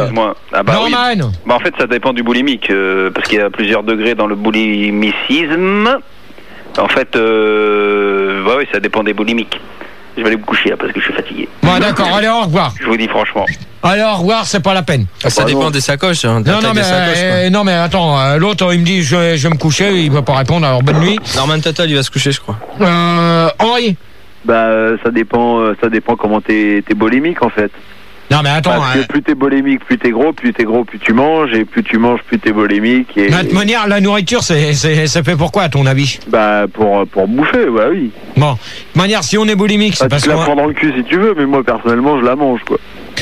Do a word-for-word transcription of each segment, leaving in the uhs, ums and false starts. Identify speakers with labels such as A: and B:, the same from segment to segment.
A: Excuse-moi. Ah bah
B: Norman.
A: Oui. Bah en fait, ça dépend du boulimique, euh, parce qu'il y a plusieurs degrés dans le boulimicisme. En fait, euh, bah oui, ça dépend des boulimiques. Je vais aller me coucher là parce que je suis fatigué.
B: Bon, d'accord, allez, au revoir.
A: Je vous dis franchement.
B: Allez, au revoir, c'est pas la peine.
C: Ah, ça
A: bah
C: dépend
A: non.
C: des sacoches. Hein,
B: Non, non mais,
C: sacoches,
B: euh, non, mais attends, euh, l'autre, il me dit, je, je vais me coucher, il va pas répondre, alors bonne nuit.
C: Norman Total, il va se coucher, je crois.
B: Euh, Henri.
D: Bah, euh, ça dépend, euh, ça dépend comment t'es, t'es bolémique en fait.
B: Non, mais attends.
D: Parce que
B: euh,
D: plus t'es bolémique, plus t'es gros, plus t'es gros, plus tu manges, et plus tu manges, plus t'es bolémique. Et,
B: de toute manière, la nourriture, c'est, c'est, c'est fait pour quoi, à ton avis?
D: Bah, pour, pour bouffer, bah oui.
B: Bon, de toute manière, si on est boulimique, c'est
D: Bah,
B: parce
D: tu te la
B: qu'on...
D: prends dans le cul si tu veux, mais moi personnellement, je la mange quoi.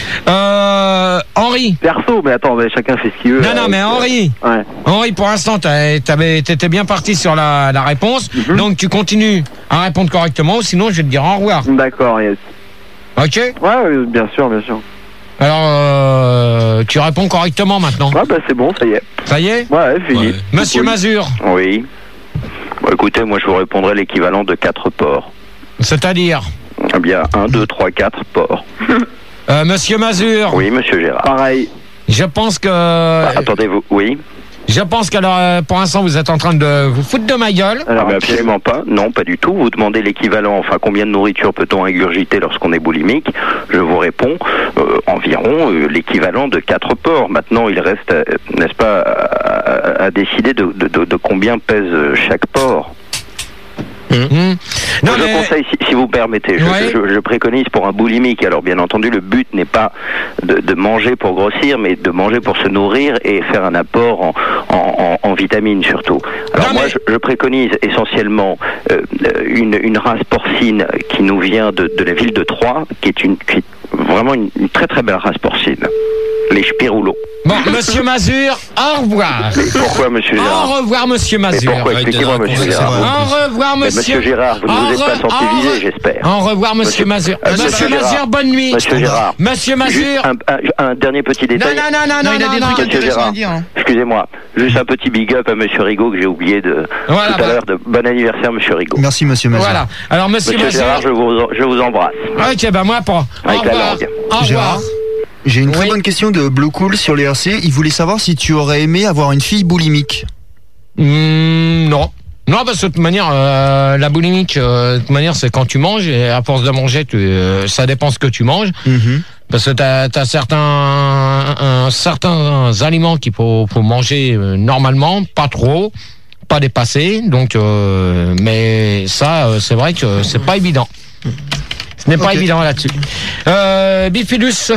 B: Euh, Henri.
D: Perso, mais attends, mais chacun fait ce qu'il veut.
B: Non, non,
D: euh,
B: mais Henri.
D: Ouais.
B: Henri, pour l'instant, t'as- t'avais- t'étais bien parti sur la, la réponse,
D: Mhm.
B: donc tu continues à répondre correctement, ou sinon je vais te dire au revoir.
D: D'accord, yes.
B: Ok?
D: Ouais, ouais, bien sûr, bien sûr.
B: Alors, euh, tu réponds correctement maintenant.
D: Ouais, bah c'est bon, ça y est.
B: Ça y est?
D: Ouais, fini.
C: Ouais.
B: Monsieur
D: Oui.
B: Mazur,
A: Oui. Bon, écoutez, moi je vous répondrai l'équivalent de quatre porcs.
B: c'est-à-dire?
A: Eh bien, un, deux, trois, quatre porcs.
B: Euh, Monsieur Mazur,
A: Oui, monsieur Gérard.
D: Pareil.
B: je pense que...
A: Ah, attendez-vous, oui.
B: Je pense que alors, euh, pour l'instant, vous êtes en train de vous foutre de ma gueule.
A: Ah, mais absolument pas. Non, pas du tout. Vous demandez l'équivalent, enfin, combien de nourriture peut-on ingurgiter lorsqu'on est boulimique? Je vous réponds, euh, environ euh, l'équivalent de quatre porcs. Maintenant, il reste, euh, n'est-ce pas, à, à- à décider de, de, de, de combien pèse chaque porc.
B: Mmh. Non,
A: je
B: mais...
A: conseille, si, si vous permettez, je,
B: Ouais.
A: je- je préconise pour un boulimique. Alors, bien entendu, le but n'est pas de, de manger pour grossir, mais de manger pour se nourrir et faire un apport en, en, en, en vitamines surtout. Alors,
B: Non,
A: moi,
B: mais-
A: je, je préconise essentiellement euh, une, une race porcine qui nous vient de, de la ville de Troyes, qui est, une, qui est vraiment une, une très très belle race porcine. Les Spiroulos.
B: Bon, Monsieur Mazur, au revoir.
A: Pourquoi, monsieur
B: Au
A: Gérard?
B: revoir, Monsieur
A: Mais
B: Mazur.
A: pourquoi?
C: Ouais,
A: Expliquez-moi,
C: donne un
A: monsieur
C: conseil,
A: Gérard.
C: c'est vrai.
B: Au revoir,
A: Mais
B: Monsieur.
A: monsieur Gérard, vous ne vous êtes
B: Au
A: pas
B: re-
A: senti
B: au re-
A: visé, j'espère.
B: Au revoir, Monsieur
A: Monsieur-
B: Mazur.
A: Euh,
B: Monsieur
A: monsieur
B: Mazur,
A: Gérard.
B: bonne nuit.
A: Monsieur Gérard.
B: Monsieur Mazur.
A: Juste un, un- un dernier petit
B: Non,
A: détail.
B: non, non, non, non,
E: il a
B: non,
E: des
B: non.
E: trucs
A: Monsieur
E: intéressants
A: Gérard.
E: à dire. Hein.
A: Excusez-moi, juste un petit big up à monsieur Rigaud que j'ai oublié de
B: Voilà,
A: tout à
B: bah.
A: l'heure. De bon anniversaire, monsieur Rigaud.
F: Merci, monsieur Mazur.
B: Voilà. Alors, Monsieur,
A: Monsieur
B: Mazur.
A: Gérard, je vous, je vous embrasse.
B: Ok, ben moi, pour. Au
A: Avec la
B: revoir.
A: langue.
B: Au revoir.
F: Gérard, j'ai une très
B: Oui.
F: bonne question de Blue Cool sur les R C. Il voulait savoir si tu aurais aimé avoir une fille boulimique.
B: Hmm, non. Non, parce que de toute manière, euh, la boulimique, euh, de toute manière, c'est quand tu manges, et à force de manger, tu, euh, ça dépend ce que tu manges.
F: Mhm.
B: Parce que tu as, certains, un, certains aliments qu'il faut, faut manger euh, normalement, pas trop, pas dépasser. Donc, euh, mais ça, euh, c'est vrai que c'est pas évident. Ce n'est pas
F: Ok.
B: évident là-dessus. Euh, Bifidus.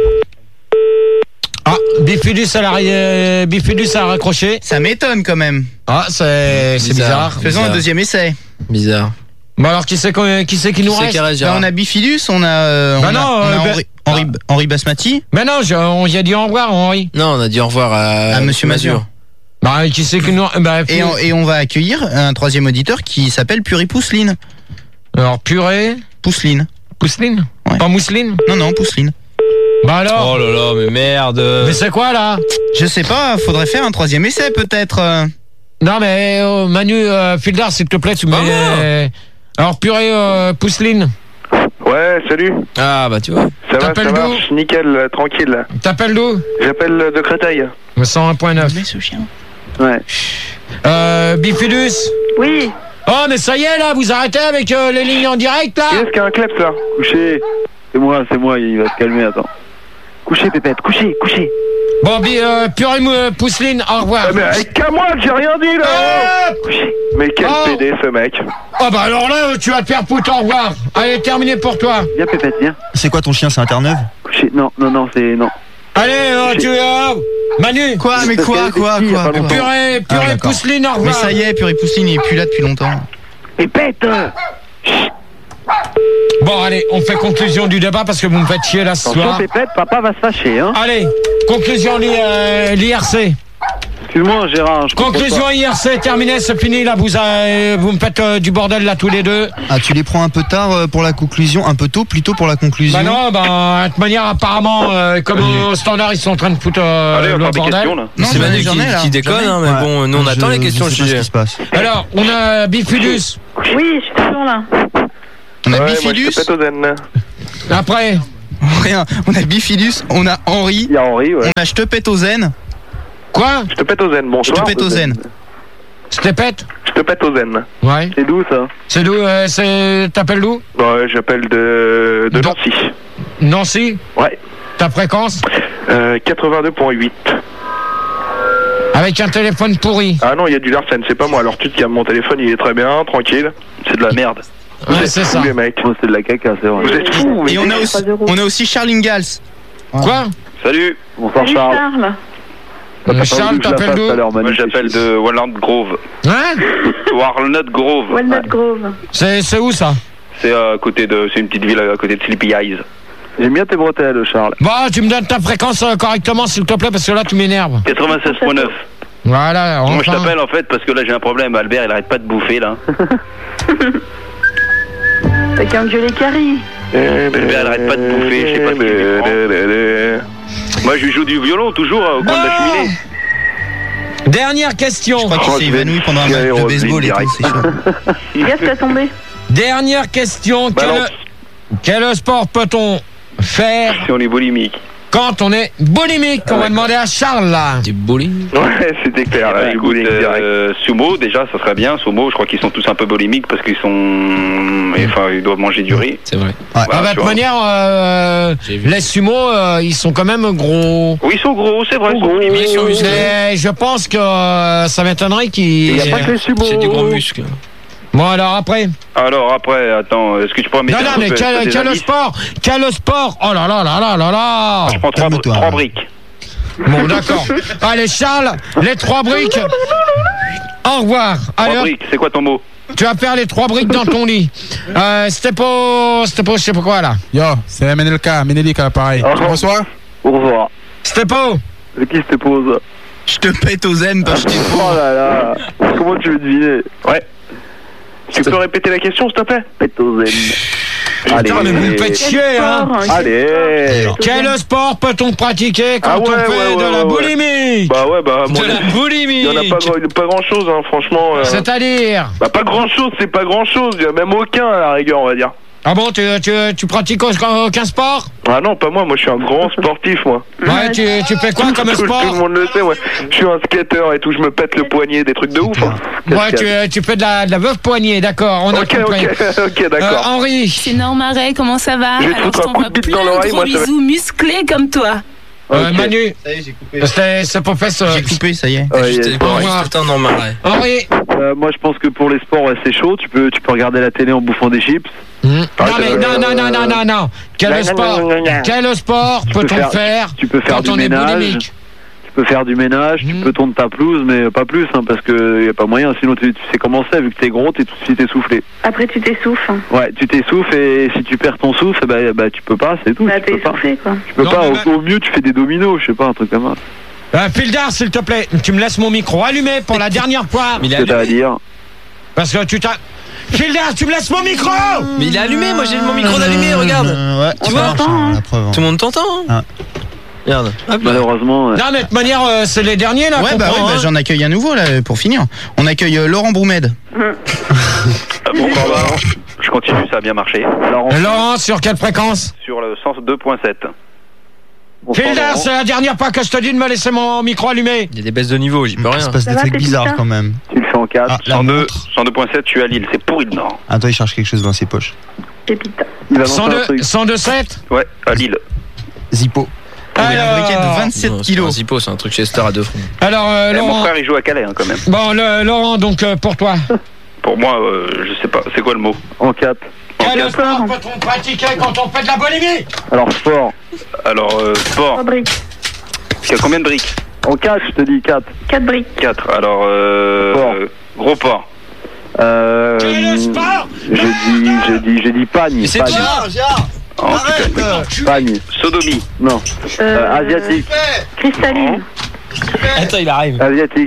B: Ah, Bifidus, elle a, euh, Bifidus a raccroché.
E: Ça m'étonne quand même.
B: Ah, c'est c'est bizarre.
C: Bizarre.
E: Faisons un deuxième essai.
C: Bizarre.
B: Bon alors, qui c'est qu'on- qui, c'est qui nous
C: Qui c'est
B: reste
C: qui reste,
E: Là,
C: Gérard?
E: on a Bifidus, on a, euh,
B: Bah
E: on
B: non,
E: a, on a
B: euh, bah-
E: Henri, Henri, Henri Basmati.
B: Mais non, je- on y a dit au revoir, Henri.
C: Non, on a dit au revoir à,
E: À Monsieur Mazur.
B: Bah, qui c'est qui nous... Bah,
E: Et on, et on va accueillir un troisième auditeur qui s'appelle Puri Pousseline.
B: Alors, purée,
E: Pousseline.
B: pousseline
E: Ouais.
B: Pas mousseline
E: Non, non, Pousseline.
B: Bah alors
C: Oh là là, mais merde.
B: Mais c'est quoi, là?
E: Je sais pas, faudrait faire un troisième essai peut-être. euh.
B: Non, mais euh, Manu, euh, Fildar, s'il te plaît, tu mets...
C: Ah bon
B: euh, alors, purée, euh, pousseline,
D: Ouais, salut.
C: Ah bah tu vois.
D: Ça va,
B: T'appelles
D: ça
B: d'où?
D: marche. Nickel, là, tranquille. Là.
B: t'appelles d'où?
D: J'appelle euh, de Créteil.
B: cent un point neuf.
E: Mais ce chien.
D: Ouais.
B: Euh, Bifidus.
G: Oui,
B: Oh, mais ça y est, là, vous arrêtez avec euh, les lignes en direct, là?
D: Qu'est-ce qu'il y a un kleps là? Couchez. C'est moi, c'est moi, il va se calmer, attends. Couchez, Pépette, couchez, couchez.
B: Bon, bi, euh, purée, mou- pousseline, au revoir.
D: Ah, mais avec qu'à moi, j'ai rien dit là.
B: Ah
D: Couchez. Mais quel
B: Oh.
D: P D ce mec.
B: Oh, bah alors là, tu vas te faire foutre, au revoir. Allez, terminé pour toi.
D: Viens, Pépette, viens.
F: C'est quoi ton chien? C'est un Terre-Neuve?
D: Couchez. Non, non, non, c'est. Non.
B: Allez, euh, tu... Euh, Manu.
E: Quoi, mais
D: Parce
E: quoi,
D: qu'elle était
E: quoi,
D: petite, il y a
E: quoi,
D: pas
E: quoi
D: longtemps.
B: Purée,
E: Ah,
B: purée,
E: d'accord.
B: pousseline, au
E: Mais
B: revoir.
E: ça y est, Puri Pousseline, il est plus là depuis longtemps.
D: Pépette.
B: Bon, allez, on fait conclusion du débat parce que vous me faites chier là ce
D: Attention,
B: soir.
D: Pépette, papa va se fâcher, hein.
B: Allez, conclusion l'I- euh, l'I R C.
D: Excuse-moi, Gérard. Je comprends
B: Conclusion I R C, terminé, c'est fini là, vous, euh, vous me faites euh, du bordel là tous les deux.
F: Ah, tu les prends un peu tard euh, pour la conclusion, un peu tôt, plutôt pour la conclusion.
B: Bah non, bah, de toute manière, apparemment, euh, comme au standard, ils sont en train de foutre euh,
D: Allez, on
B: le
D: parle des
B: bordel.
D: questions là.
E: Non,
C: C'est
E: j'en ai-
C: Manu
E: j'en ai, là.
C: qui, qui déconne,
E: J'en ai.
C: hein, mais
F: Ouais.
C: bon, nous on
F: Je-
C: attend les questions.
F: je sais pas ce qui se passe.
B: Alors, on a Bifidus.
G: oui, je suis toujours là.
E: On a
D: Ouais, moi je
E: Bifidus.
D: te pète aux zen.
B: Après,
E: Rien. On a Bifidus, on a Henri,
D: Il y a Henri, ouais.
E: on a Je te pète au zen.
B: Quoi?
A: Je te pète au zen,
E: Je
A: bonsoir.
E: te pète au zen.
B: Je te pète?
A: Je te pète au zen.
B: Ouais.
D: C'est d'où ça?
B: C'est d'où? euh, c'est... T'appelles d'où?
A: Ouais, j'appelle de, de
B: Dans-
A: Nancy.
B: Nancy?
A: Ouais.
B: Ta fréquence?
A: Euh, quatre-vingt-deux virgule huit.
B: Avec un téléphone pourri.
A: Ah non, il y a du Larsen, c'est pas moi. Alors tu te calmes, mon téléphone il est très bien, tranquille. C'est de la merde. Vous
B: Ouais,
A: êtes
B: c'est
A: fous,
B: ça.
A: les mecs.
D: Moi, c'est de la caca, c'est vrai.
A: Vous êtes fous.
E: Et on a aussi, on a aussi Charles Ingalls.
B: Quoi?
A: Salut.
D: Bonsoir
G: Salut
D: Charles.
G: Charles.
D: T'as pas
B: Charles,
D: voulu que je la
B: t'appelles
D: fasse
B: d'où?
D: tout à l'heure, Manu,
A: Moi j'appelle
D: c'est
A: de Walnut Grove.
B: Hein?
A: Walnut Grove.
G: Walnut Grove.
B: C'est, c'est où ça?
A: C'est à côté de, c'est une petite ville à côté de Sleepy Eyes.
D: J'aime bien tes bretelles, Charles.
B: Bon, tu me donnes ta fréquence euh, correctement, s'il te plaît, parce que là, tu m'énerves.
A: quatre-vingt-seize virgule neuf.
B: Voilà, enfin.
A: Moi je t'appelle en fait parce que là j'ai un problème. Albert il arrête pas de bouffer là.
G: T'as qu'un gueuler Carrie.
A: Albert il arrête pas de bouffer, je sais pas ce qu'il lui prend. Moi je lui joue du violon toujours euh, au coin de la cheminée.
B: Dernière question.
E: Je crois qu'il
A: Oh,
E: s'est
A: je vais
E: évanoui pendant un
A: tirer
E: match de
A: Roselyne
E: baseball et tout,
A: direct.
E: c'est chaud.
G: Gaffe, t'as tombé.
B: Dernière question.
A: Balance.
B: Quel, quel sport peut-on faire
A: Si on est boulimique.
B: quand on est boulimique? On va demander à Charles là.
C: Du bowling.
A: Ouais, c'était clair. Là, écoute, euh, sumo, déjà, ça serait bien. Sumo, je crois qu'ils sont tous un peu bolimiques parce qu'ils sont. Enfin, ils doivent manger du riz.
C: C'est vrai.
B: Ah
A: Voilà,
B: bah,
A: tu
B: de
A: vois.
B: manière, euh,
C: J'ai vu.
B: les sumo, euh, ils sont quand même gros.
A: Oui, ils sont gros, c'est vrai. Ils sont
C: Mais
A: bolimiques.
C: ils sont musclés.
B: Mais je pense que euh, ça m'étonnerait
D: Il
B: qu'ils.
D: n'y a pas que les subos.
C: C'est du gros muscle.
B: Bon alors après.
A: Alors, après, attends, est-ce que tu pourrais mettre
B: Non non
A: un
B: mais
A: peu-
B: quel,
A: des
B: quel
A: indices
B: sport, quel sport. Oh là là là là là là.
A: Je prends trois,
E: Calme-toi.
A: trois briques.
B: Bon d'accord. Allez Charles, les trois briques. Au revoir. Allez,
A: Trois
B: hop,
A: briques, c'est quoi ton mot?
B: tu vas faire les trois briques dans ton lit. Euh, c'était pas, c'était pas, je sais pas quoi là.
H: Yo, c'est M N L K, Ménélique à l'appareil.
D: Ah.
H: Tu reçois?
D: Au revoir.
B: C'était pas.
D: C'est qui se pose?
E: Je te pète au zen parce que je t'ai
D: Oh là là. Comment tu veux deviner?
A: Ouais. Tu peux répéter la question, s'il te plaît?
D: Pète au zen. Allez.
B: Putain, mais vous me faites chier hein.
G: Sport, hein,
D: Allez.
B: Quel sport peut-on pratiquer quand
A: Ah ouais,
B: on fait
A: ouais,
B: de
A: ouais,
B: la
A: ouais.
B: boulimie?
A: Bah ouais, bah, mon
B: De la
A: avis,
B: boulimie.
A: il y en a pas, gr- pas grand chose, hein, franchement. euh.
B: C'est-à-dire.
A: Bah, pas grand chose, c'est pas grand chose. Il y a même aucun à la rigueur, on va dire.
B: Ah bon, tu, tu, tu pratiques aucun aucun sport?
A: Ah non, pas moi, moi je suis un grand sportif, moi.
B: Ouais, tu, tu fais quoi comme
A: tout, tout
B: sport?
A: le monde le sait, ouais. Je suis un skater et tout, je me pète le poignet, des trucs de ouf. Hein.
B: Ouais, tu, tu fais de la, de la veuve poignée, d'accord, on a
A: Ok,
B: compris.
A: ok, ok,
B: Euh,
A: d'accord.
B: Henri,
I: C'est Norma Ray, comment ça va?
A: Je vais te
I: Alors
A: foutre
I: je
A: un coup
I: t'envoie
A: de bite
I: plein
A: dans l'oreille,
I: de
A: moi,
I: gros
A: ça va.
I: bisous musclés comme toi.
B: euh,
A: Ok.
B: Manu,
E: Ça y est, j'ai coupé.
B: c'est c'est pour faire ce...
E: J'ai coupé, ça y est.
D: Ouais,
C: Juste
D: yes.
B: Au revoir.
C: tout le temps dans ma raie.
B: Henri.
D: Euh, moi, je pense que pour les sports, ouais, c'est chaud. Tu peux, tu peux regarder la télé en bouffant des chips.
B: Hmm. Non
A: Ah,
B: mais
A: euh,
B: non, non, non, non, non, non. Quel
A: non, non,
B: sport,
A: non, non, non.
B: quel sport
D: Tu peux
B: peut-on
D: faire-
B: faire
D: Tu peux faire
B: quand
D: du
B: on est
D: ménage.
B: boulimique?
D: Tu peux faire du ménage. Tu
B: Mm.
D: peux tondre ta pelouse, mais pas plus, hein, parce que y a pas moyen. Sinon, tu, tu sais comment c'est. Vu que t'es gros, t'es tout de suite essoufflé.
G: Après, tu t'essouffles.
D: Ouais, tu t'essouffles et si tu perds ton souffle, bah, bah tu peux pas, c'est tout.
G: Bah,
D: tu
G: t'es
D: peux pas.
G: essoufflé, quoi.
D: Tu peux
B: Non,
D: pas.
B: mais
D: Au,
B: bah-
D: au mieux, tu fais des dominos, je sais pas, un truc comme ça.
B: Euh, Pildar, s'il te plaît, tu me laisses mon micro allumé pour la dernière fois.
C: Mais il est
D: Qu'est-ce que t'as à
C: allumé.
D: dire?
B: Parce que tu t'as... Pildar, tu me laisses mon micro.
C: Mais il est allumé, moi j'ai mon micro d'allumé, regarde.
E: Euh, ouais,
G: On
E: tu vois,
G: t'entend, hein.
E: la preuve.
C: Tout le monde t'entend.
E: Ah.
C: Regarde. Hop là.
D: Malheureusement. euh,
B: Non mais de toute manière, euh, c'est les derniers là.
E: Ouais,
B: qu'on
E: bah
B: prend,
E: oui, bah,
B: hein.
E: j'en accueille un nouveau là pour finir. On accueille euh, Laurent Broumed.
A: Ah, bon, bah, bah, je continue, ça a bien marché.
D: Alors,
B: Euh, Laurent, sur quelle fréquence?
A: Sur le sens deux point sept.
D: bonsoir,
B: Pildar,
D: Laurent.
B: c'est la dernière fois que je te dis de me laisser mon micro allumé.
C: Il y a des baisses de niveau, j'y peux rien.
F: Il se passe
G: Ça
F: des
G: va,
F: trucs
G: t'es
F: bizarres
G: putain
F: quand même.
D: Tu le fais en quatre.
F: Ah, la
A: cent deux,
F: montre.
A: cent deux point sept, je suis à Lille, c'est pourri le Nord.
F: Attends, il cherche quelque chose dans ses poches.
G: Pépite.
D: Il va lancer un
B: cent deux,
D: truc.
B: cent deux sept.
A: Ouais, à Lille.
F: Zippo.
E: Il a un briquet de
B: Alors,
E: vingt-sept
C: Non, c'est pas un
E: kilos.
C: Zippo, c'est un truc Chester à deux fronts.
B: alors euh,
A: Eh, mon
B: Laurent.
A: frère, il joue à Calais, hein, quand même.
B: Bon, le- Laurent, donc euh, pour toi.
A: Pour moi, euh, je sais pas, c'est quoi le mot?
D: En quatre.
B: Quel sport peut-on pratiquer quand on fait de la boulimie?
D: Alors, sport.
A: Alors, euh, sport.
G: Trois briques.
A: Il y a combien de briques?
D: En quatre, je te dis quatre.
G: Quatre briques.
A: quatre. Alors, euh,
D: Sport.
A: euh, gros porc.
D: Euh,
B: Quel sport?
D: j'ai dit, j'ai dit, j'ai dit pagne.
C: Mais c'est
D: pagne.
C: toi.
A: Oh, putain.
D: Pagne.
A: Sodomie.
D: Non. Euh, asiatique.
G: Cristalline.
C: Attends, il arrive.
D: Asiatique.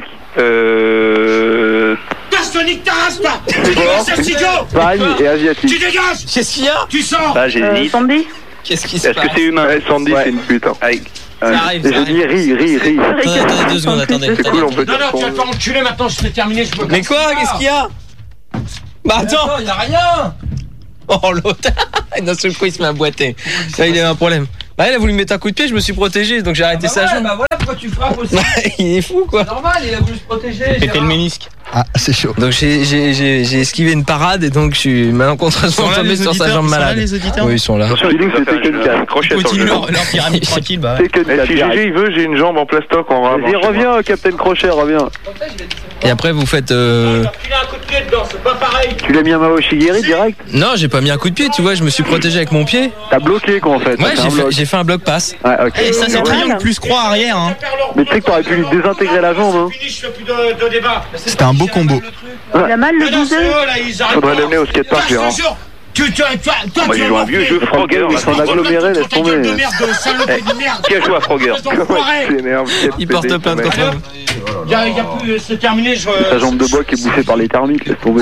A: Euh...
B: Sonic t'arrache pas. Tu dégages ce studio.
D: Pagne et
B: Tu
D: asiatique.
B: dégages.
C: Qu'est-ce qu'il y a?
B: Tu sors.
A: Là,
G: Euh,
A: j'hésite.
G: Sandy.
C: Qu'est-ce qui se
A: Est-ce
C: passe?
A: que c'est humain? Ouais, Sandy,
D: Ouais.
A: c'est une pute. Hein. Avec...
C: Ça arrive, ça
D: J'ai dit
C: arrive.
D: ri, ri, ri.
C: Attendez, attendez deux secondes, attendez.
A: C'est cool, on peut
B: Non,
A: dire
B: non, tu
A: son-
B: vas te faire enculer maintenant, je peux terminer. Je peux
C: Mais quoi? Qu'est-ce qu'il y a? Bah attends, il y a rien. Oh l'autre. D'un seul coup il se met à boiter. Là il a un problème. Bah il a voulu me mettre un coup de pied, je me suis protégé, donc j'ai arrêté
J: bah
C: sa
J: ouais,
C: jambe.
J: bah voilà pourquoi tu frappes aussi.
C: Il est fou quoi.
J: Normal, il a voulu se protéger.
B: Péter le ménisque.
F: Ah, c'est chaud.
C: Donc j'ai j'ai j'ai j'ai esquivé une parade et donc je suis malencontreusement tombé sur sa jambe malade.
E: les auditeurs
C: Oui, ils sont là.
A: Attention,
D: Dis-donc, c'était que le cas.
A: crochet sur le
E: Continue
A: genou.
E: leur, leur pyramide tranquille, bah.
D: C'est que le
A: Eh,
D: cas.
A: si G G il veut, j'ai une jambe en plastoc, on va
D: Vas-y,
A: avancer.
D: reviens, Captain Crochet, reviens.
C: Et après vous faites euh...
J: Il a un coup de pied dedans, c'est pas pareil.
D: Tu l'as mis à Mao Shigeri direct?
C: Non, j'ai pas mis un coup de pied, tu vois, je me suis protégé avec mon pied.
D: T'as bloqué quoi en fait?
C: Ouais,
D: T'as
C: j'ai
D: un
C: fait,
D: bloc.
C: j'ai fait un bloc passe.
D: Ouais, ok.
E: Et ça, c'est
G: Ouais.
E: triangle plus croix arrière, hein.
D: Mais tu sais que t'aurais pu lui désintégrer la jambe, hein.
J: Fini, je fais plus de, de débat.
F: C'était un beau combo.
G: Il a mal le
J: Mais non, c'est
G: bouseux.
J: eux, là, ils arrêtent
A: Faudrait
J: pas.
A: l'amener au skatepark,
J: Ah, je te
A: Gérard.
J: jure, Tu, tu, tu, toi,
A: Moi,
J: tu
A: j'ai
J: vas
A: joué un
J: voir
A: vieux
J: que-
A: jeu Frogger.
D: Ils sont agglomérés, laisse
J: Ta gueule de
D: tomber.
J: merde, saloperie de merde.
A: Qui a joué à Frogger?
J: Espèce d'enfoiré.
C: Il porte plainte contre
J: Allez,
C: moi.
J: hop. Y a, y a plus, c'est terminé. Je,
D: Sa jambe de bois qui est bouffée par les termites, laisse tomber.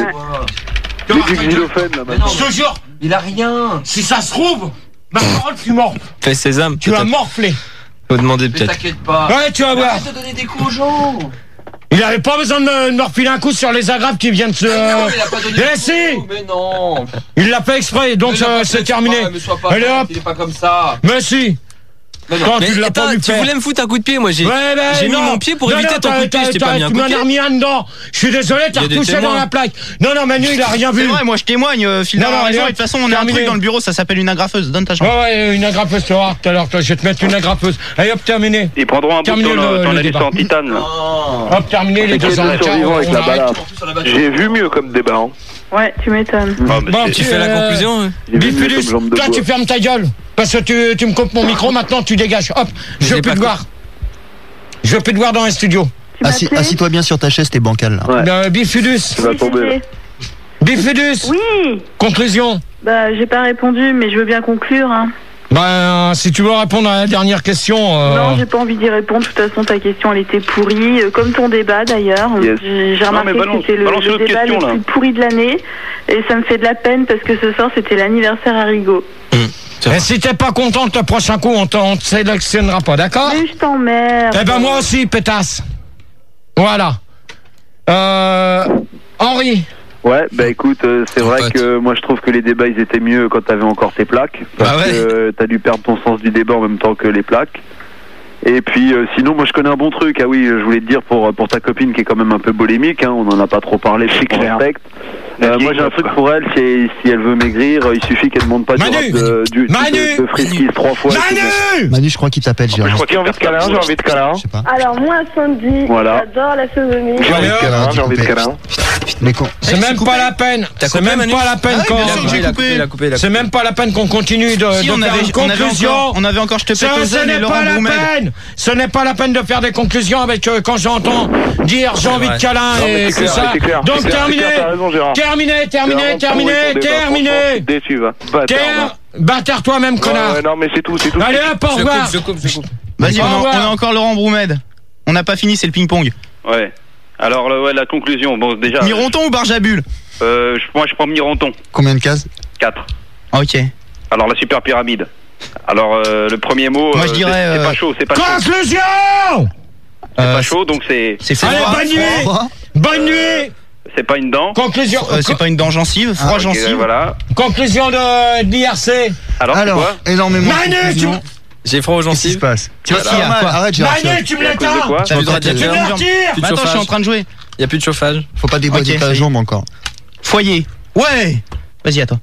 J: tu
D: Les
J: vois,
D: du xylophone là maintenant.
J: Je te jure, il a rien. Si ça se trouve, ma parole, tu morfles.
C: Fais sésame.
J: Tu vas
C: peut-être.
J: morfler.
C: Faut demander
J: Mais
C: peut-être.
J: t'inquiète pas. Ouais, tu vas voir. Arrête de donner des coups aux gens. Il avait pas besoin de me, de me refiler un coup sur les agrafes qui viennent se.
K: Mais non, il a pas donné
J: Eh
K: de
J: si.
K: coups, mais non.
J: Il l'a fait exprès, donc
K: Mais non,
J: euh,
K: pas
J: c'est
K: fait
J: terminé.
K: exprès, mais sois pas
J: Allez
K: bête,
J: hop.
K: il est pas comme ça.
J: Mais si.
K: Mais non.
J: Toi,
C: Mais
J: tu l'as
C: attends,
J: pas vu
C: tu
J: faire.
C: voulais me foutre un coup de pied, moi j'ai
J: Ouais, ben,
C: j'ai mis
J: non.
C: mon pied pour
J: Non,
C: éviter
J: non,
C: ton coup de pied,
J: t'as-
C: je t'ai pas
J: t'as-
C: mis un
J: tu
C: coup de
J: m'en
C: pied.
J: as remis un dedans. Je suis désolé, t'as
C: Il y a des
J: retouché dans
C: témoins.
J: la plaque. Non, non, Manu, il a rien vu.
E: C'est vrai, moi je témoigne, euh, Phil
J: Non,
E: a
J: non,
E: raison,
J: allez,
E: et de toute façon on a un
J: terminé.
E: truc dans le bureau, ça s'appelle une agrafeuse, donne ta jambe.
J: Ouais, ouais, une agrafeuse, tu vas voir tout à l'heure. toi, Je vais te mettre une agrafeuse. Allez, hop, terminé.
A: Ils prendront un bout de
J: Terminé
A: ton,
J: le-
A: ton
J: le
A: anus
J: débat.
A: en titane. là.
J: Hop, terminé les
D: C'est
J: deux
D: qu'il y a
J: ans.
D: deux survivants avec la balafre.
A: J'ai vu mieux comme débat. Hein.
G: Ouais, tu m'étonnes.
A: Ah, mais
J: Bon,
A: c'est-
C: Tu fais la
J: Euh,
C: conclusion hein
D: J'ai vu mieux
J: Bifidus,
D: comme jambe de
J: toi
D: bois.
J: tu fermes ta gueule. Parce que tu, tu me coupes mon micro, maintenant tu dégages. Hop, je veux
C: l'ai
J: plus
C: pas
J: te voir. Je veux plus te voir dans les studios.
G: Tu m'as
F: Assis-
G: appelé
F: Assis-toi bien sur ta chaise, t'es bancal là.
D: Ouais.
J: Euh, Bifidus,
D: Tu vas
G: Oui,
D: tomber là.
G: c'était-
J: Bifidus,
G: Oui.
J: conclusion.
G: Bah, j'ai pas répondu, mais je veux bien conclure. Hein.
J: Ben, si tu veux répondre à la dernière question. euh,
G: Non, j'ai pas envie d'y répondre. De toute façon, ta question, elle était pourrie. euh, Comme ton débat, d'ailleurs.
D: Yes.
G: J'ai j'ai
A: Non,
G: remarqué
A: mais balance-
G: que c'était le,
A: balance
G: le
A: une autre
G: débat
A: question,
G: le
A: là.
G: plus pourri de l'année. Et ça me fait de la peine parce que ce soir, c'était l'anniversaire à Rigaud.
J: Et si t'es pas contente, le prochain coup, on t'en- on te sélectionnera pas, d'accord?
G: Mais je t'emmerde.
J: Eh ben, moi aussi, pétasse. Voilà. Euh. Henri.
D: Ouais, bah écoute, euh, c'est
C: Ton
D: vrai
C: pote.
D: que moi je trouve que les débats ils étaient mieux quand t'avais encore tes plaques. Parce
C: Bah ouais.
D: que euh, t'as dû perdre ton sens du débat en même temps que les plaques. Et puis euh, sinon, moi je connais un bon truc. Ah oui, je voulais te dire pour, pour ta copine qui est quand même un peu bolémique, hein, on en a pas trop parlé, je
A: clair.
D: respecte. Euh, moi j'ai un truc pour elle, c'est si elle veut maigrir, il suffit qu'elle demande pas
J: Manu
D: du rap de, du,
J: Manu
D: de, de friskies trois fois. et c'est bon.
J: Manu!
F: Manu, je crois qu'il t'appelle,
A: Je
F: Gérard.
A: crois qu'il y a envie de câlin, j'ai envie de câlin.
F: Je sais pas.
G: Alors, moi, Sandy,
D: Voilà.
G: j'adore la sodomie.
A: J'ai envie de câlin, j'ai envie de câlin.
F: Mais con.
J: C'est même pas la peine.
C: T'as
J: C'est
C: coupé,
J: même
C: Manu
J: pas la peine
E: Ah oui, bien sûr
J: qu'on.
E: que j'ai
C: Il a
E: coupé.
C: coupé, il a coupé, il a
J: C'est
C: coupé.
J: même pas la peine qu'on continue de,
E: Si,
J: de
E: on
J: faire
E: avait,
J: une
E: on avait
J: conclusion.
E: encore, on avait encore je te
J: Ça,
E: pète aux
J: ce
E: ailes et
J: n'est
E: Laurent
J: pas la
E: Broumed.
J: peine. Ce n'est pas la peine de faire des conclusions avec euh, quand j'entends dire j'ai envie de
C: vrai.
J: câlin
A: Non, mais
J: et
A: c'est
J: tout
A: clair,
J: ça.
A: c'est clair,
J: Donc
A: c'est clair,
J: terminé.
A: c'est clair, t'as raison, Gérard.
J: Terminé, terminé,
A: Gérard,
J: terminé,
A: pourri ton débat, franchement,
J: terminé.
A: je suis déçu, va. Bâtard,
J: Terre, bâtard toi-même,
A: va.
J: connard.
A: Ouais, non, mais c'est tout, c'est tout.
J: Allez hop, au
C: Je
J: revoir.
C: coupe, je coupe, je coupe.
E: Vas-y,
J: Au
E: on, a-
J: revoir.
E: on a encore Laurent Broumed. On n'a pas fini, c'est le ping-pong.
A: Ouais. Alors, le- ouais, la conclusion, bon, déjà.
E: Mironton ou Barjabul?
A: Euh, je- moi, je prends Mironton.
F: Combien de cases?
A: quatre.
E: Ok.
A: Alors, la super pyramide. Alors, euh, le premier mot.
E: Moi,
A: euh,
E: je dirais,
A: c'est- C'est
E: euh,
A: pas chaud, c'est pas chaud.
J: Conclusion.
A: C'est
E: Euh,
A: pas chaud, donc c'est.
E: C'est
J: Allez,
E: froid.
J: bonne nuit.
F: Froid.
J: Bonne nuit.
A: C'est pas une dent.
J: Conclusion.
E: Euh, c'est pas une dent gencive, froid
A: Ok,
E: gencive.
A: voilà.
J: Conclusion de, de l'I R C.
A: Alors, c'est
F: Alors,
A: quoi
F: énormément de
J: Manu, tu
F: conclusions.
C: J'ai froid aux
F: Qu'est-ce qui se
C: gencives.
F: passe? Tu vois,
E: Voilà.
F: c'est normal.
E: Quoi
F: Arrête, Gérard. tu
J: Manu, tu me
A: C'est à cause de
J: l'éteins.
A: quoi
C: T'as plus de
J: Tu me
C: radiateur.
J: le retires.
C: Plus de
E: Bah attends, je suis
C: chauffage.
E: en train de jouer.
C: Y a plus de chauffage.
F: Faut pas déboîter
E: Ok,
F: ta
E: ça y est.
F: jambe encore.
E: Foyer. Ouais. Vas-y, à toi.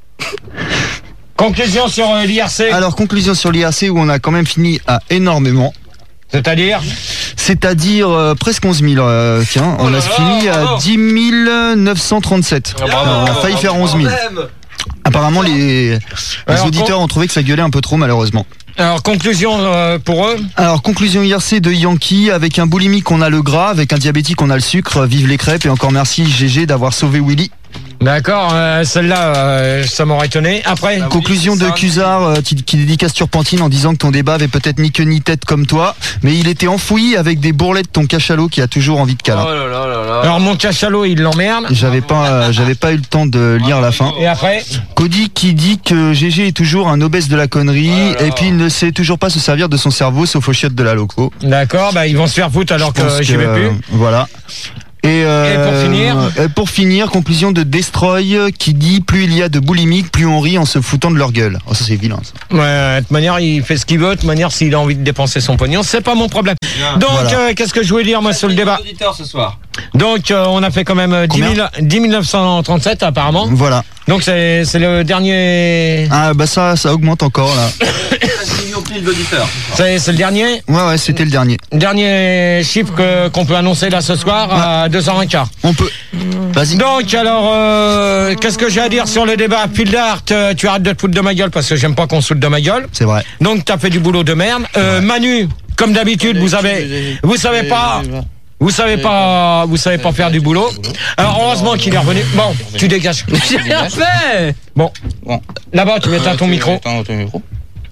J: Conclusion sur euh, l'I R C.
F: Alors, conclusion sur l'I R C où on a quand même fini à énormément.
J: C'est-à-dire
F: C'est-à-dire euh, presque onze mille. euh, tiens, on
J: Oh là
F: a
J: là,
F: fini à
J: bravo.
F: dix mille neuf cent trente-sept.
J: Ah, bravo.
F: on a failli faire onze mille. Apparemment, les, les
J: Alors,
F: auditeurs ont trouvé que ça gueulait un peu trop, malheureusement.
J: Alors, conclusion euh, pour eux.
F: Alors, conclusion I R C de Yankee. Avec un boulimique, on a le gras. Avec un diabétique, on a le sucre. Vive les crêpes. Et encore merci, G G, d'avoir sauvé Willy.
J: D'accord, euh, celle-là, euh, ça m'aurait étonné. Après,
F: Conclusion de Cusard euh, qui, qui dédicace Turpentine en disant que ton débat avait peut-être ni queue ni tête comme toi, mais il était enfoui avec des bourrelettes de ton cachalot qui a toujours envie de câlin.
C: Oh là là là là.
J: alors mon cachalot, il l'emmerde.
F: J'avais pas, euh, j'avais pas eu le temps de lire la fin.
J: Et après,
F: Cody qui dit que G G est toujours un obèse de la connerie et puis il ne sait toujours pas se servir de son cerveau sauf aux chiottes de la loco.
J: d'accord, bah ils vont se faire foutre alors
F: Je pense
J: que j'y vais
F: que,
J: plus.
F: euh, Voilà. Et Et, euh,
B: Et pour finir
F: euh, Pour finir, conclusion de Destroy qui dit plus il y a de boulimiques, plus on rit en se foutant de leur gueule. Oh, ça c'est vilain ça.
B: Ouais, de toute manière, il fait ce qu'il veut. De toute manière, s'il a envie de dépenser son pognon, c'est pas mon problème.
K: Bien.
B: Donc,
F: Voilà.
B: euh, qu'est-ce que je voulais dire moi sur le débat?
K: Auditeurs ce soir.
B: Donc, euh, on a fait quand même euh, dix mille neuf cent trente-sept apparemment.
F: Voilà.
B: Donc, c'est c'est le dernier.
F: Ah bah ça, ça augmente encore là.
K: dix millions pile d'auditeurs.
B: C'est c'est le dernier.
F: Ouais ouais, c'était le dernier.
B: Dernier chiffre que- qu'on peut annoncer là ce soir à deux heures quinze.
F: On peut. Vas-y.
B: Donc alors, euh, qu'est-ce que j'ai à dire sur le débat? Phil Dart, euh, tu arrêtes de te foutre de ma gueule parce que j'aime pas qu'on se foute de ma gueule.
F: C'est vrai.
B: Donc t'as fait du boulot de merde. Euh, Manu, comme d'habitude, vous avez, vous savez pas, vous savez pas, vous savez pas faire du boulot. Alors heureusement qu'il est revenu. Bon, tu dégages.
C: J'ai rien fait.
B: Bon,
E: Bon.
B: là-bas tu éteins ton micro.
E: Attends, ton micro.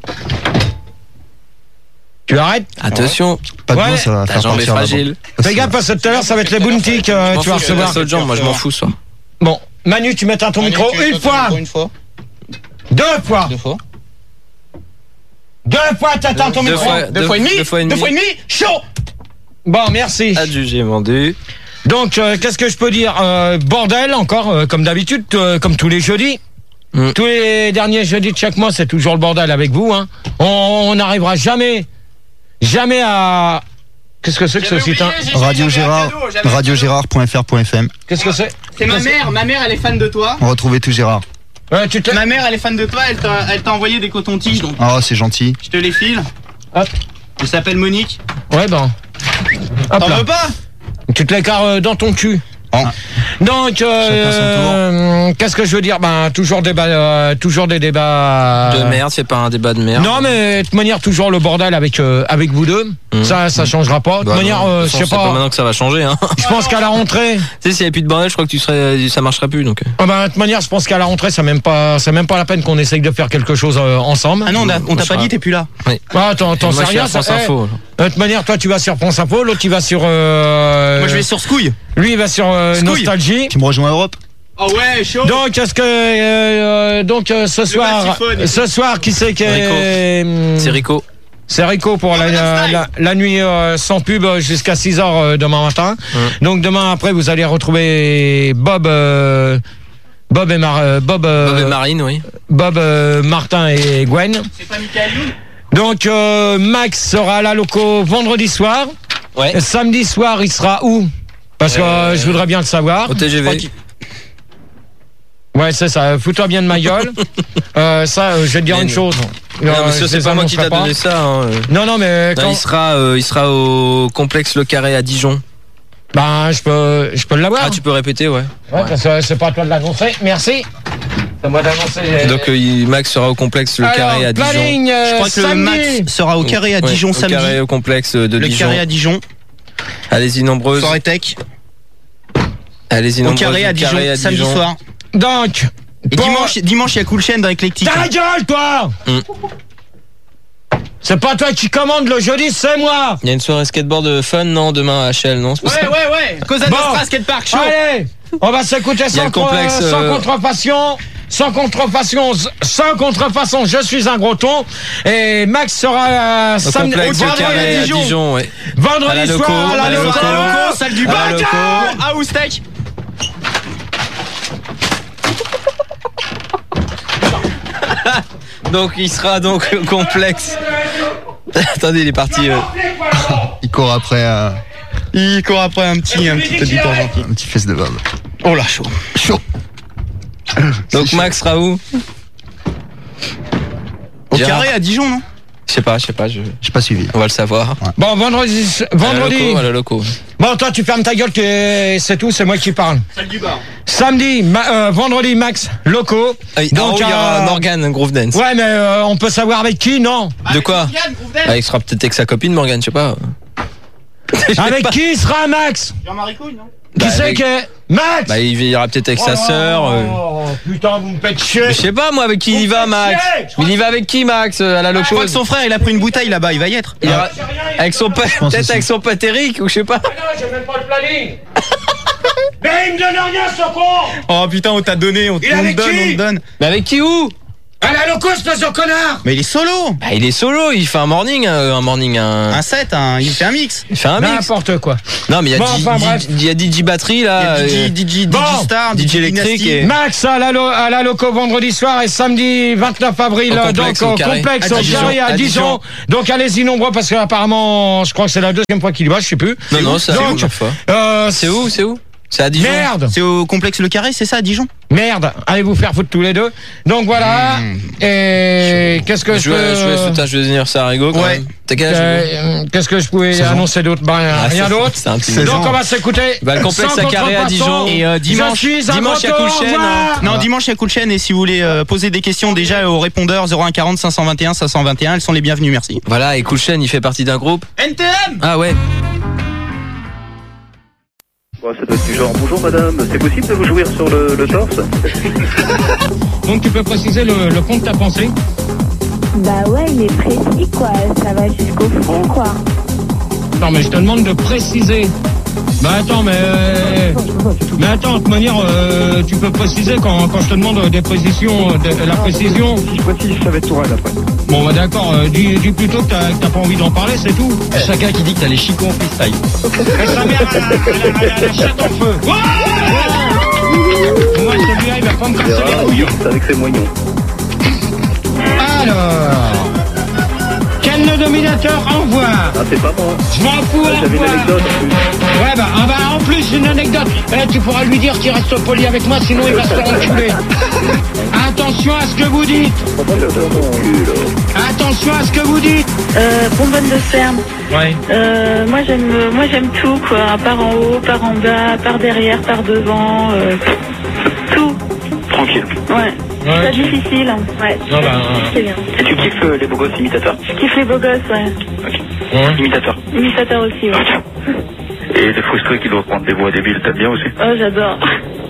B: Tu arrêtes.
C: Attention,
F: Pas de
B: Ouais,
F: mots, ça va
C: ta
F: faire
C: jambe est
F: partir la
C: fragile.
B: Fais gaffe parce que tout à l'heure ça va être les bounty que euh,
C: Je m'en
B: tu vas
C: fous, je
B: recevoir.
C: reste autre jambe, moi je m'en fous ça.
B: Bon, Manu, tu mets ton micro
E: Manu, tu
B: une
E: mets ton
B: fois,
E: micro Une fois.
B: deux fois,
E: Deux fois.
B: deux fois t'attends ton
C: Deux
B: micro.
C: fois-
B: deux
C: deux-
B: fois et demi,
C: deux fois et demi.
B: deux fois et demi, chaud. Bon, merci.
C: Adjugé, vendu.
B: Donc, euh, qu'est-ce que je peux dire? Euh, Bordel, encore, euh, comme d'habitude, euh, comme tous les jeudis.
C: Mm.
B: Tous les derniers jeudis de chaque mois, c'est toujours le bordel avec vous. Hein. On n'arrivera jamais, jamais à... Qu'est-ce que c'est que ce site hein
F: Radio Gérard, radiogérard.fr.fm.
B: Qu'est-ce que c'est?
L: C'est ma mère, ma mère elle est fan de toi.
F: On retrouvait tout Gérard.
B: Ouais, tu te...
L: Ma mère elle est fan de toi, elle t'a elle t'a envoyé des cotons-tiges donc
F: Oh, c'est gentil.
L: je te les file.
B: Hop.
L: Elle s'appelle Monique.
B: Ouais, bon. Hop
L: T'en
B: là.
L: veux pas?
B: Tu te l'écartes euh, dans ton cul.
F: Oh.
B: Donc, euh, qu'est-ce que je veux dire? Ben, toujours débat, euh, toujours des débats.
C: De merde, c'est pas un débat de merde.
B: Non, mais de toute manière, toujours le bordel avec euh, avec vous deux.
C: Mmh.
B: Ça, ça changera pas. De toute
C: Bah
B: manière,
C: non,
B: euh,
C: de
B: je
C: toute façon,
B: sais
C: c'est pas
B: pas.
C: maintenant que ça va changer. Hein.
B: Je pense qu'à la rentrée.
C: Tu sais, s'il n'y avait plus de bordel, je crois que tu serais, ça marcherait plus. Donc.
B: Ah ben, de toute manière, je pense qu'à la rentrée, c'est même pas, c'est même pas la peine qu'on essaye de faire quelque chose euh, ensemble.
L: Ah non, on, a- on t'a pas dit, t'es plus là.
C: Oui.
B: Ah, t'en t'en sais
C: Moi, je suis
B: rien.
C: à France
B: ça-
C: Info.
B: eh, de toute manière, toi, tu vas sur France Info, l'autre, il va sur. Euh,
L: Moi je vais sur Scouille.
B: Lui, il va sur euh,
L: Scouille.
B: Nostalgie.
F: Tu me rejoins à Europe?
L: Oh ouais, chaud.
B: Donc, est-ce que euh, euh, donc euh, ce soir,
L: bassiphone.
B: ce soir, qui c'est qui est hum,
C: C'est Rico.
B: C'est Rico pour la, la, la, la nuit euh, sans pub euh, jusqu'à six heures euh, demain matin.
C: Mmh.
B: Donc demain après vous allez retrouver Bob euh, Bob et Mar euh, Bob, euh,
C: Bob et Marine, oui.
B: Bob euh, Martin et Gwen.
L: C'est pas Michael Youn?
B: Donc euh, Max sera à la loco vendredi soir.
C: Ouais.
B: Samedi soir il sera où? Parce que euh, je voudrais bien le savoir.
C: Au T G V.
B: Ouais, c'est ça. Fous-toi bien de ma gueule. euh, ça, euh, je vais te dire
C: Mais
B: une
C: non.
B: chose.
C: Non,
B: Euh,
C: mais ça,
B: je
C: c'est
B: les
C: pas moi qui
B: annoncerai
C: t'a
B: pas.
C: donné ça. Hein.
B: Non, non, mais
C: Non,
B: quand...
C: il sera, euh, il sera au complexe Le Carré à Dijon.
B: Ben, je peux, je peux l'avoir.
C: Ah, tu peux répéter, ouais.
B: Ouais, parce que c'est pas à toi de l'annoncer. Merci. C'est à moi d'annoncer.
C: Donc euh, il- Max sera au complexe Le
B: Alors,
C: Carré à Dijon.
B: planning, euh,
L: Je crois que le
B: samedi.
L: Max sera au carré à
C: Ouais,
L: Dijon
C: au
L: samedi.
C: Carré au complexe de
L: Le
C: Dijon.
L: carré à Dijon.
C: Allez-y nombreuses.
L: Soirée tech.
C: Allez-y
L: Au
C: nombreuses.
L: carré à
C: Le
L: Dijon,
C: Carré à
L: samedi
C: Dijon.
L: soir.
B: Donc,
L: Et
B: pour-
L: dimanche, dimanche il y a Cool Chain dans Eclectic.
B: ta gueule, toi.
C: Mm.
B: C'est pas toi qui commande le jeudi, c'est moi.
C: Il y a une soirée skateboard fun, non, demain à H L, non c'est pas
L: Ouais,
C: ça
L: ouais, ouais. Cosa
B: Bon.
L: Nostra Skatepark, chaud.
B: Allez, on va s'écouter
C: Il y a
B: sans,
C: le complexe,
B: con- sans
C: euh,
B: contrefaçon. Sans contrefaçon, sans contrefaçon, je suis un gros ton. Et Max sera euh,
C: Au
B: samedi,
C: complexe Le
B: vendredi
C: Carré
B: à
C: à
B: Dijon.
C: Dijon, ouais. À
B: Vendredi
C: la loco,
B: soir, à la
C: à la
B: loco.
C: loco.
L: Salle du
C: À la
L: bac.
C: loco.
L: À Oustec.
C: Donc il sera donc au complexe. Attendez, il est parti. euh.
F: Il court après euh,
L: Il court après un petit, un petit auditeur gentil.
F: un petit fesse de Bob.
L: Oh là, chaud.
F: Chaud.
C: Donc Max sera où
L: Au
C: Gérard.
L: carré à Dijon, non?
C: Je sais pas, je sais pas, je...
F: J'ai pas suivi.
C: on va le savoir.
B: Bon, vendredi,
C: À la
B: vendredi.
C: loco, à la loco.
B: Bon, toi, tu fermes ta gueule, que c'est tout, c'est moi qui parle.
L: Salle du bar.
B: Samedi, ma- euh, vendredi, Max, loco.
C: Ah, en haut, il y aura
B: euh,
C: Morgane Groove Dance.
B: Ouais, mais euh, on peut savoir avec qui, non?
C: De quoi Ah, il sera peut-être avec sa copine Morgane, je sais pas. Je sais
B: Avec
C: pas.
B: qui sera Max?
L: Jean-Marie Couille, non?
B: Qui
C: Bah,
B: c'est
C: avec-
B: que Max?
C: Bah, il ira peut-être avec
B: Oh
C: sa
B: là
C: sœur.
B: là,
C: euh.
B: oh, putain, vous me faites chier.
C: Mais je sais pas moi avec qui il y va Max. Il y va avec qui Max euh, à la
L: Je
C: loco
L: crois que son frère, il a pris une bouteille là-bas, il va y être.
C: Il ira avec son pote,
F: pense
C: peut-être
F: aussi.
C: avec son pote Eric ou je sais pas.
B: Ah non, j'ai même pas le planning. Mais il me donne rien, ce con.
L: Oh putain, on t'a donné, on,
B: Il est
L: on te
B: avec
L: donne,
B: qui
L: on te donne.
C: Mais avec qui où
J: À la loco, espèce de connard.
L: Mais il est solo.
C: Bah, il est solo, il fait un morning, un, un morning, un...
L: Un set, un, il fait un mix.
C: Il fait un mix.
B: N'importe quoi.
C: Non, mais il y a,
B: Bon,
C: D-
B: enfin,
C: D-
B: bref.
C: il y a D J Batterie, là.
L: Il y a D J,
C: euh,
L: D J,
B: Bon.
L: D J Star,
C: D J
L: D J
C: électrique
L: Dynasty.
C: et-
B: Max à la, lo- à la loco vendredi soir et samedi vingt-neuf avril,
C: Au
B: euh,
C: complexe,
B: donc
C: au
B: au
C: carré.
B: complexe
C: À
B: au
C: Dijon.
B: carré à
C: À
B: Dijon.
C: Dijon.
B: Donc allez-y nombreux parce qu'apparemment, je crois que c'est la deuxième fois qu'il y va, je sais plus.
C: Non, non, c'est
B: Donc,
C: où chaque fois.
B: Euh,
C: C'est où, c'est où? C'est à Dijon.
B: Merde.
L: C'est au complexe Le Carré, c'est ça, à Dijon?
B: Merde, allez vous faire foutre tous les deux. Donc voilà.
L: Mmh.
B: Et qu'est-ce que je
C: Je vais, je vais
B: peux...
C: souhaiter un joyeux anniversaire à Rigo. Quand
L: Ouais.
C: même. T'as quel âge, Rigo?
B: Euh, Qu'est-ce que je pouvais
F: seize ans.
B: annoncer d'autre? Bah, rien,
C: Ah,
B: rien
C: c'est-
B: d'autre.
C: c'est un petit
B: Donc
F: seize ans.
B: on va s'écouter.
C: Bah, le complexe
B: sans
C: à Carré à
B: contrefaçon.
C: Dijon.
L: Et euh, dimanche,
B: Je suis un
C: dimanche, il y a
B: moto,
C: Cool
B: au
C: Chain,
B: revoir.
L: Non, dimanche, il y a Cool Chain, et si vous voulez euh, poser des questions déjà au répondeur zéro un quarante cinq cent vingt et un cinq cent vingt et un, elles sont les bienvenues, merci.
C: Voilà, et Cool Chain, il fait partie d'un groupe.
L: N T M.
C: Ah ouais.
D: Ouais, ça doit être du genre, bonjour madame, c'est possible de vous jouir sur le, le torse?
B: Donc tu peux préciser le, le fond de ta pensée?
G: Bah ouais, il est précis, quoi. Ça va jusqu'au fond, quoi.
B: Non mais je te demande de préciser. Bah attends, mais... euh, Mais attends, de toute manière, euh, tu peux préciser quand, quand je te demande des précisions, de, la précision.
D: Si je précise, ça va être tout raide après.
B: Bon bah d'accord, euh, dis, dis plutôt que t'as que t'as pas envie d'en parler, c'est tout.
L: Chacun qui dit que t'as les chicots en freestyle.
B: Et sa mère, elle a- elle a- elle a la chatte en feu. Ouais. Moi celui-là, il va pas me casser les couilles.
D: C'est avec ses moignons.
B: Alors... Quel le dominateur envoie?
D: Ah, c'est pas moi.
B: Je m'en fous,
D: Ah, J'avais une
B: envoie.
D: anecdote en plus.
B: Ouais bah, ah bah en plus une anecdote. Eh, tu pourras lui dire qu'il reste poli avec moi, sinon il va se faire enculer. Attention à ce que vous dites. Attention à ce que vous dites.
G: Euh, bonbonne de sperme.
B: Ouais.
G: Euh, moi j'aime, moi j'aime tout, quoi. Par en haut, par en bas, par derrière, par devant, euh, tout.
D: Tranquille.
G: Ouais.
B: Ouais.
G: Pas difficile. Hein. Ouais.
B: Non, bah,
G: c'est bien.
D: Et tu kiffes euh, les beaux gosses imitateurs?
G: Je kiffe les beaux gosses, ouais.
B: Ouais.
D: Imitateurs.
G: Imitateur aussi, ouais.
D: Et les frustrés qui doivent prendre des voix débiles, t'aimes bien aussi?
G: Oh, j'adore.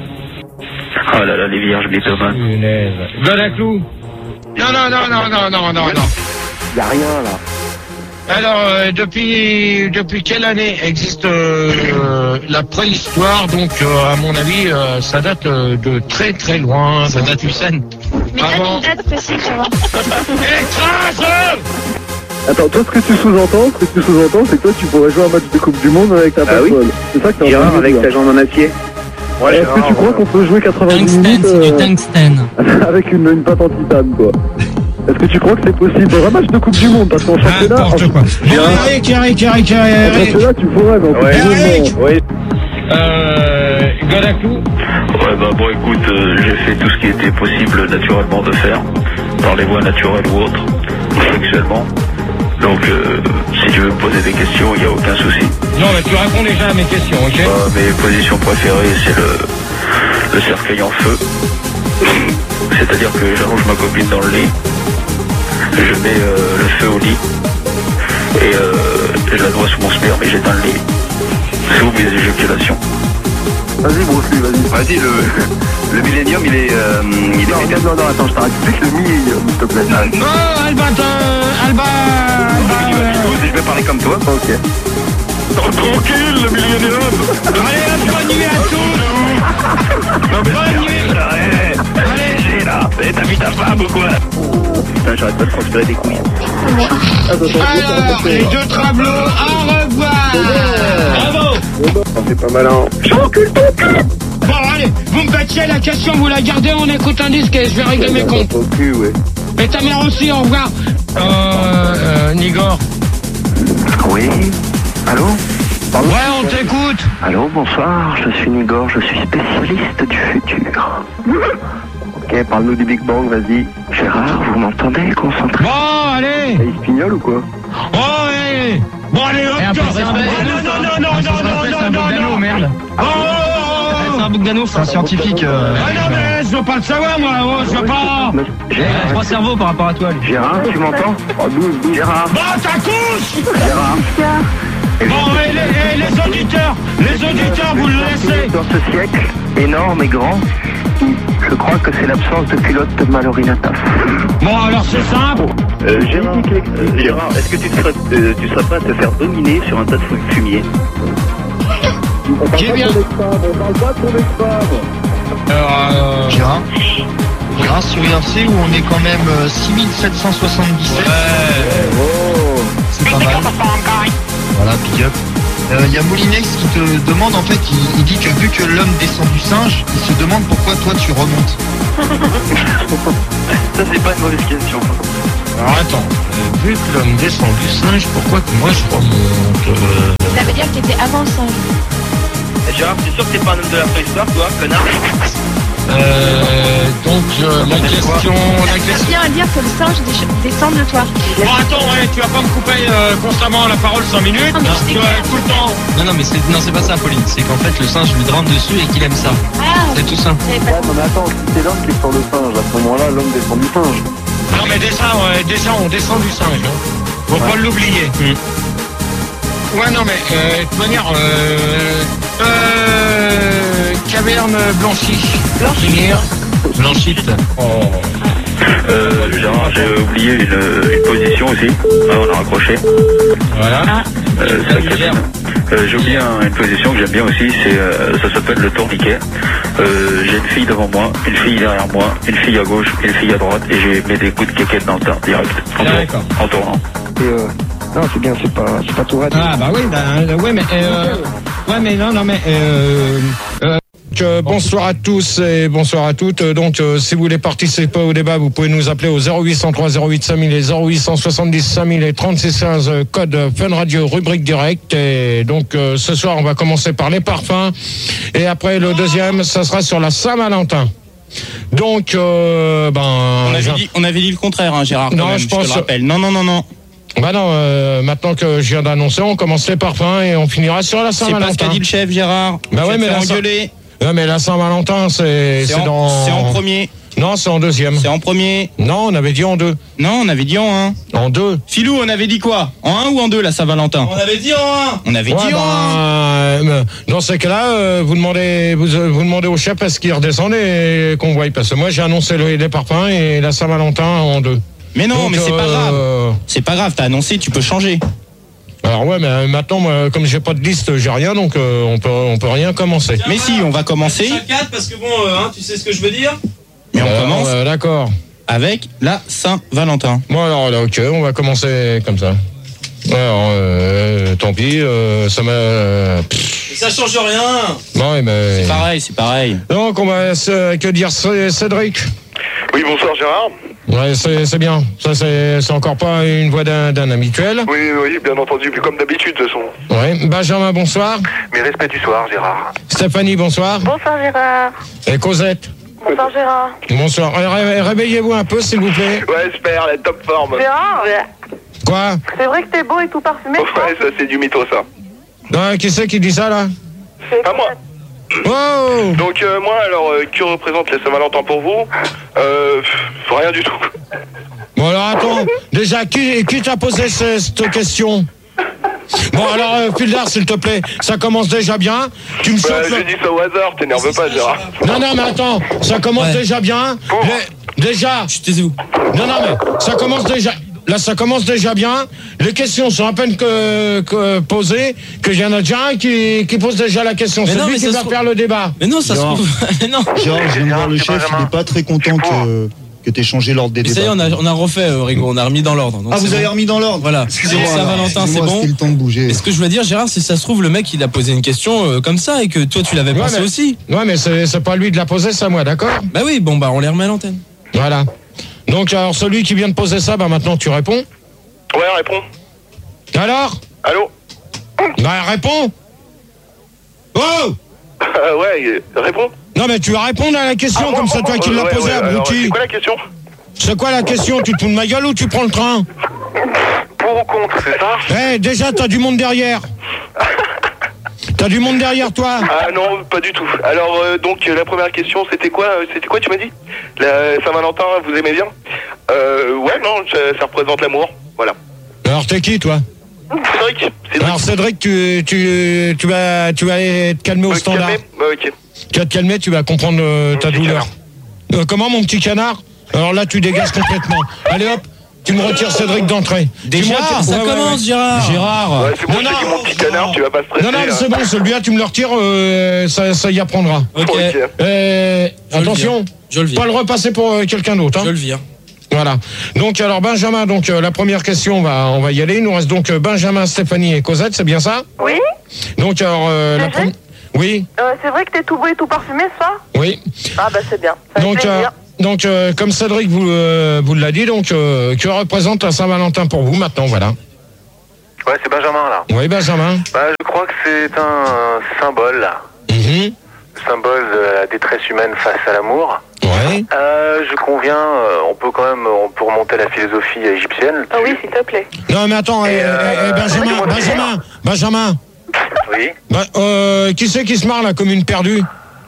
D: Oh là là, les vierges mythomanes.
B: Punaise. Godaclou. Non, non, non, non, non, non, non, non.
D: Y'a rien là.
B: Alors, euh, depuis depuis quelle année existe euh, la préhistoire? Donc, euh, à mon avis, euh, ça date euh, de très très loin. Ça date du Seine.
G: Mais
B: Avant.
G: date précise, tu vois.
B: Écrase!
M: Attends, toi, ce que tu sous-entends, ce que tu sous-entends, c'est que toi, tu pourrais jouer un match de Coupe du Monde avec ta
D: Ah oui.
M: passe-molle. C'est ça que t'es en train de
D: avec
M: dire.
D: ta jambe en acier. Ouais,
M: Est-ce que tu crois qu'on peut jouer quatre-vingt-dix minutes euh,
L: tungstène.
M: avec une, une patte en titane, quoi? Est-ce que tu crois que c'est possible dans un match de Coupe du Monde? Parce qu'en championnat, en,
B: N'importe quoi. Bon, Eric, Eric, Eric,
M: en
B: Eric.
M: championnat, tu pourrais, mais en Coupe
D: Ouais.
M: du Monde,
B: Eric.
M: non.
D: Oui.
B: Euh, Godaclou.
D: Ouais, bah bon, écoute, euh, j'ai fait tout ce qui était possible naturellement de faire, par les voies naturelles ou autres, sexuellement. Donc, euh, si tu veux me poser des questions, il n'y a aucun souci.
B: Non, mais tu réponds déjà à mes questions, ok?
D: Euh, mes positions préférées, c'est le, le cercueil en feu. C'est-à-dire que j'allonge ma copine dans le lit, je mets euh, le feu au lit, et euh, je la noie sous mon sperme et j'éteins le lit. Sous mes éjaculations.
M: Vas-y, Bruce Lee, vas-y.
D: Vas-y, le, le millénium, il est... Euh, il est
M: Non, non, non, non, attends, je t'arrête. Explique le millénium, s'il te plaît.
B: Oh, Alba, euh, Alba, Alba, euh,
D: Je vais parler comme toi.
M: Ok.
D: Tranquille, le millénium.
B: allez, hop, bonne nuit à tous. Bonne nuit.
D: Allez, là. Et t'as vu ta femme ou quoi? Putain, j'arrête pas de transpirer des couilles.
B: Alors, les deux tableaux, au revoir. Bravo.
M: C'est pas malin.
B: Bon, allez, vous me battiez la question, vous la gardez, on écoute un disque et je vais régler mes comptes.
M: Au cul, ouais.
B: Et ta mère aussi, au revoir. Euh, euh, Nigor.
D: Oui. Allô?
B: Ouais, on t'écoute.
D: Allô, bonsoir, je suis Nigor, je suis spécialiste du futur.
M: Ok, parle-nous du Big Bang, vas-y.
D: Gérard, vous m'entendez? Concentré.
B: Bon, allez.
M: Et il se pignole ou quoi?
B: Oh, allez. Bon, allez, hop.
L: Et après, c'est un
B: non, non, non, non, non, non, non, non, non.
L: merde.
B: Oh, oh, oh,
L: C'est un Bogdanov, c'est un scientifique. euh,
B: Ah non, mais je veux pas le savoir, moi. Oh, je veux pas.
L: Il a trois cerveaux par rapport à toi, lui.
D: Gérard, tu m'entends? Gérard,
B: Bon, ta couche.
D: Gérard.
B: Bon, et les, et les auditeurs, les auditeurs, vous le laissez.
D: Dans ce siècle, énorme et grand, je crois que c'est l'absence de culotte de Mallory Nataf.
B: Bon, alors c'est simple.
D: Euh, Gérard, euh, Gérard, est-ce que tu serais, euh, tu serais prêt à te faire dominer sur un tas de fumier?
B: Qui est bien.
M: On parle pas de ton ex-femme.
B: Alors, euh,
F: Gérard, Grâce sur I R C où on est quand même euh, six mille sept cent soixante-dix-sept.
M: Oh.
F: C'est pas mal. Voilà, big up. Il y a Molinex qui te demande, en fait, il, il dit que vu que l'homme descend du singe, il se demande pourquoi toi tu remontes.
D: Ça, c'est pas une mauvaise question.
B: Alors attends, euh, vu que l'homme descend du singe, pourquoi que moi je remonte euh...
N: Ça veut dire que t'étais avant le singe.
D: Et Gérard, t'es sûr que t'es pas un homme de la préhistoire, toi, connard?
B: Euh, donc euh, la question, la
N: Ça
B: question.
N: vient à dire que le singe dé- descend de toi.
J: Bon, attends, ouais, tu vas pas me couper euh, constamment la parole cinq minutes.
N: Non, mais je
J: Tu vas
N: t'écoute.
J: tout le temps.
C: Non, non, mais c'est, non, c'est pas ça, Pauline. C'est qu'en fait, le singe lui rentre dessus et qu'il aime ça.
N: Ah,
C: C'est tout ça.
N: j'avais
M: Ouais,
N: pas
M: non mais attends, si c'est l'homme qui est sur le singe, à ce moment-là, l'homme descend du singe.
J: Non, mais déjà, ouais, déjà, on descend du singe. Hein. Faut pas l'oublier. Ouais, non, mais euh, de toute manière, euh, euh, caverne blanchie. Blanchie.
B: Blanchite.
J: Oh.
D: Euh, Gérard, j'ai oublié une, une position aussi. Ah, on a raccroché.
B: Voilà.
D: Euh, ça cabine. Euh, j'ai oublié un- une position que j'aime bien aussi, c'est euh, ça s'appelle le tourniquet. Euh, j'ai une fille devant moi, une fille derrière moi, une fille à gauche, une fille à droite, et j'ai mis des coups de quéquette dans le tas, direct, en, tour-
J: D'accord.
D: en tournant.
M: Et euh, non, c'est bien, c'est pas, c'est pas Tourette.
J: Ah, bah oui, bah, euh, ouais, mais, euh, ouais, mais non, non, mais, euh, euh, que bonsoir à tous et bonsoir à toutes. Donc, euh, si vous voulez participer au débat, vous pouvez nous appeler au zéro huit cent trois zéro huit cinq mille et zéro huit cent soixante-dix cinq mille et trente-six quinze, euh, code Fun Radio, rubrique direct. Et donc, euh, ce soir, on va commencer par les parfums. Et après, le deuxième, ça sera sur la Saint-Valentin. Donc, euh, ben...
L: On avait,
J: j'ai-
L: dit, on avait dit le contraire, hein, Gérard. quand
J: Non,
L: même,
J: je
L: te
J: pense-
L: le rappelle. Non, non, non, non.
J: Bah non, euh, maintenant que je viens d'annoncer, on commence les parfums et on finira sur la
L: C'est pas
J: Saint-Valentin.
L: ce qu'a dit le chef, Gérard.
J: Bah
L: Tu
J: ouais,
L: vas te
J: mais
L: faire
J: la Saint-
L: engueuler.
J: Ouais, mais la Saint-Valentin, c'est
L: C'est
J: c'est
L: en,
J: dans...
L: c'est en premier.
J: Non, c'est en deuxième.
L: C'est en premier.
J: Non, on avait dit en deux.
L: Non, on avait dit en un.
J: En deux.
L: Filou, on avait dit quoi? En un ou en deux, la Saint-Valentin?
C: On avait dit en un.
L: On avait
J: Ouais,
L: dit en un.
J: ben, euh, dans ces cas-là, euh, vous demandez, vous, euh, vous demandez au chef est-ce qu'il redescendait et qu'on voie. Parce que moi, j'ai annoncé le- les parfums et la Saint-Valentin en deux.
L: Mais non,
J: Donc,
L: mais c'est pas grave.
J: euh,
L: C'est pas grave, t'as annoncé, tu peux changer.
J: Alors ouais, mais euh, maintenant, moi, comme j'ai pas de liste, j'ai rien, donc euh, on peut, on peut rien commencer.
L: Mais si, on va commencer.
C: quatre parce que bon, euh, hein, tu sais ce que je veux dire.
L: Mais on
J: Euh,
L: commence
J: euh, D'accord.
L: avec la Saint-Valentin.
J: Bon alors là, ok, on va commencer comme ça. Alors, euh, tant pis, euh, ça m'a... euh, pff,
C: Ça change rien.
J: bon, eh ben,
L: C'est pareil, c'est pareil.
J: donc on va se- que dire C- Cédric.
M: Oui, bonsoir Gérard.
J: Ouais, c'est c'est bien. Ça, c'est c'est encore pas une voix d'un d'un habituel.
M: Oui, oui, bien entendu, plus comme d'habitude de toute façon.
J: Ouais. Benjamin, bonsoir.
M: Mes respects du soir, Gérard.
J: Stéphanie, bonsoir.
G: Bonsoir Gérard.
J: Et Cosette,
G: Bonsoir Gérard.
J: bonsoir. Ré- ré- Réveillez-vous un peu, s'il vous plaît.
M: Ouais, super, la top forme.
G: Gérard,
J: Quoi?
G: c'est vrai que t'es beau et tout parfumé.
M: Ouais, ça c'est du mytho ça.
J: Non, qui c'est qui dit ça, là?
M: Pas moi.
J: Oh!
M: Donc euh, moi, alors, euh, que représente la Saint-Valentin pour vous? Euh, pff, rien du tout.
J: Bon, alors attends. Déjà, qui, qui t'a posé ce- cette question? Bon, alors, euh, Fildar, s'il te plaît, ça commence déjà bien. Tu me
M: Bah,
J: chauffes le-
M: j'ai dit ça au hasard, t'énerve pas, Gérard.
J: Non, non, mais attends, ça commence
C: Ouais.
J: déjà bien. Les- déjà.
C: Taisez-vous.
J: Non, non, mais ça commence déjà. Là, ça commence déjà bien. Les questions sont à peine que, que posées, que il y en a déjà un qui, qui pose déjà la question.
C: Mais
J: C'est
C: non,
J: lui
C: mais
J: qui
C: ça
J: va
C: se trouve-
J: faire le débat.
C: Mais non, ça se
F: Genre.
C: trouve. Mais non.
F: Genre, je viens de voir le
M: c'est
F: chef,
M: Benjamin.
F: il est pas très content que, que t'aies changé l'ordre des
C: Mais ça y est,
F: débats.
C: on a, on a refait, euh, Rigo, on a remis dans l'ordre. donc
F: Ah, vous
C: c'est
F: avez
C: bon.
F: remis dans l'ordre?
C: Voilà.
F: Excusez-moi.
C: C'est Saint-Valentin, c'est
F: Excusez-moi,
C: bon.
F: C'était le temps de bouger.
C: Et ce que je veux dire, Gérard, c'est que ça se trouve, le mec, il a posé une question euh, comme ça et que toi, tu l'avais
J: Ouais,
C: pensé
J: mais-
C: aussi.
J: Ouais, mais c'est c'est pas lui de la poser, c'est à moi, d'accord?
C: Bah oui, bon, bah, on les remet à l'antenne.
J: Voilà. Donc, alors, celui qui vient de poser ça, bah maintenant, tu réponds.
M: Ouais, réponds.
J: Alors?
M: Allô?
J: Bah, réponds! Oh!
M: Euh, ouais, euh, réponds.
J: Non, mais tu vas répondre à la question,
M: Ah, moi,
J: comme c'est
M: moi,
J: toi qui
M: euh,
J: l'as
M: ouais,
J: posée,
M: ouais, alors,
J: abruti.
M: C'est quoi la question?
J: C'est quoi la question? Tu te fous de ma gueule ou tu prends le train?
M: Pour ou contre, c'est ça?
J: Eh, déjà, t'as du monde derrière. T'as du monde derrière toi.
M: Ah non, pas du tout. Alors, euh, donc, euh, la première question, c'était quoi? euh, C'était quoi, tu m'as dit? La Saint-Valentin, vous aimez bien? Euh, ouais, non, ça, ça représente l'amour. Voilà.
J: Alors, t'es qui, toi?
M: Cédric, Cédric.
J: Alors, Cédric, tu, tu, tu, vas, tu vas aller te calmer au
M: Euh,
J: standard.
M: calmez. Ouais, ok.
J: Tu vas te calmer, tu vas comprendre euh, ta
M: petit
J: douleur. Euh, comment, mon petit canard? Alors là, tu dégages complètement. Allez, hop, tu me retires Cédric d'entrée.
C: Déjà,
J: Tu me retires-
C: ça
J: Ouais, ouais,
C: commence,
J: ouais.
C: Gérard.
J: Gérard.
M: Ouais, c'est bon,
J: non,
M: j'ai
J: non,
M: dit mon petit canard, tu vas pas stresser.
J: non, non,
M: là.
J: c'est bon, celui-là, tu me le retires, euh, ça, ça y apprendra.
C: Ok.
M: Ok.
J: Euh,
C: Je le
J: attention,
C: Je le vire.
J: Pas le repasser pour euh, quelqu'un d'autre. Hein.
C: Je le vire.
J: Voilà. Donc alors Benjamin, donc euh, la première question, on va, on va y aller. Il nous reste donc euh, Benjamin, Stéphanie et Cosette, c'est bien ça?
O: Oui.
J: Donc alors euh, la première. Oui.
O: Euh, c'est vrai que t'es tout beau et tout parfumé ce soir?
J: Oui.
O: Ah bah c'est bien. Ça
J: donc
O: fait plaisir.
J: euh, donc euh, comme Cédric vous euh, vous l'a dit, donc euh, que représente la Saint-Valentin pour vous maintenant, voilà.
M: Ouais, c'est Benjamin là.
J: Oui, Benjamin.
M: Bah, je crois que c'est un symbole là.
J: Mm-hmm.
M: Le symbole de la détresse humaine face à l'amour.
J: Ouais.
M: Euh, je conviens, euh, on peut quand même, on peut remonter à la philosophie égyptienne.
O: Ah oui, s'il te plaît.
J: Non mais attends, eh,
M: euh,
J: eh, Benjamin, Benjamin, Benjamin.
M: Oui.
J: Bah, euh, qui c'est qui se marre là comme une perdue?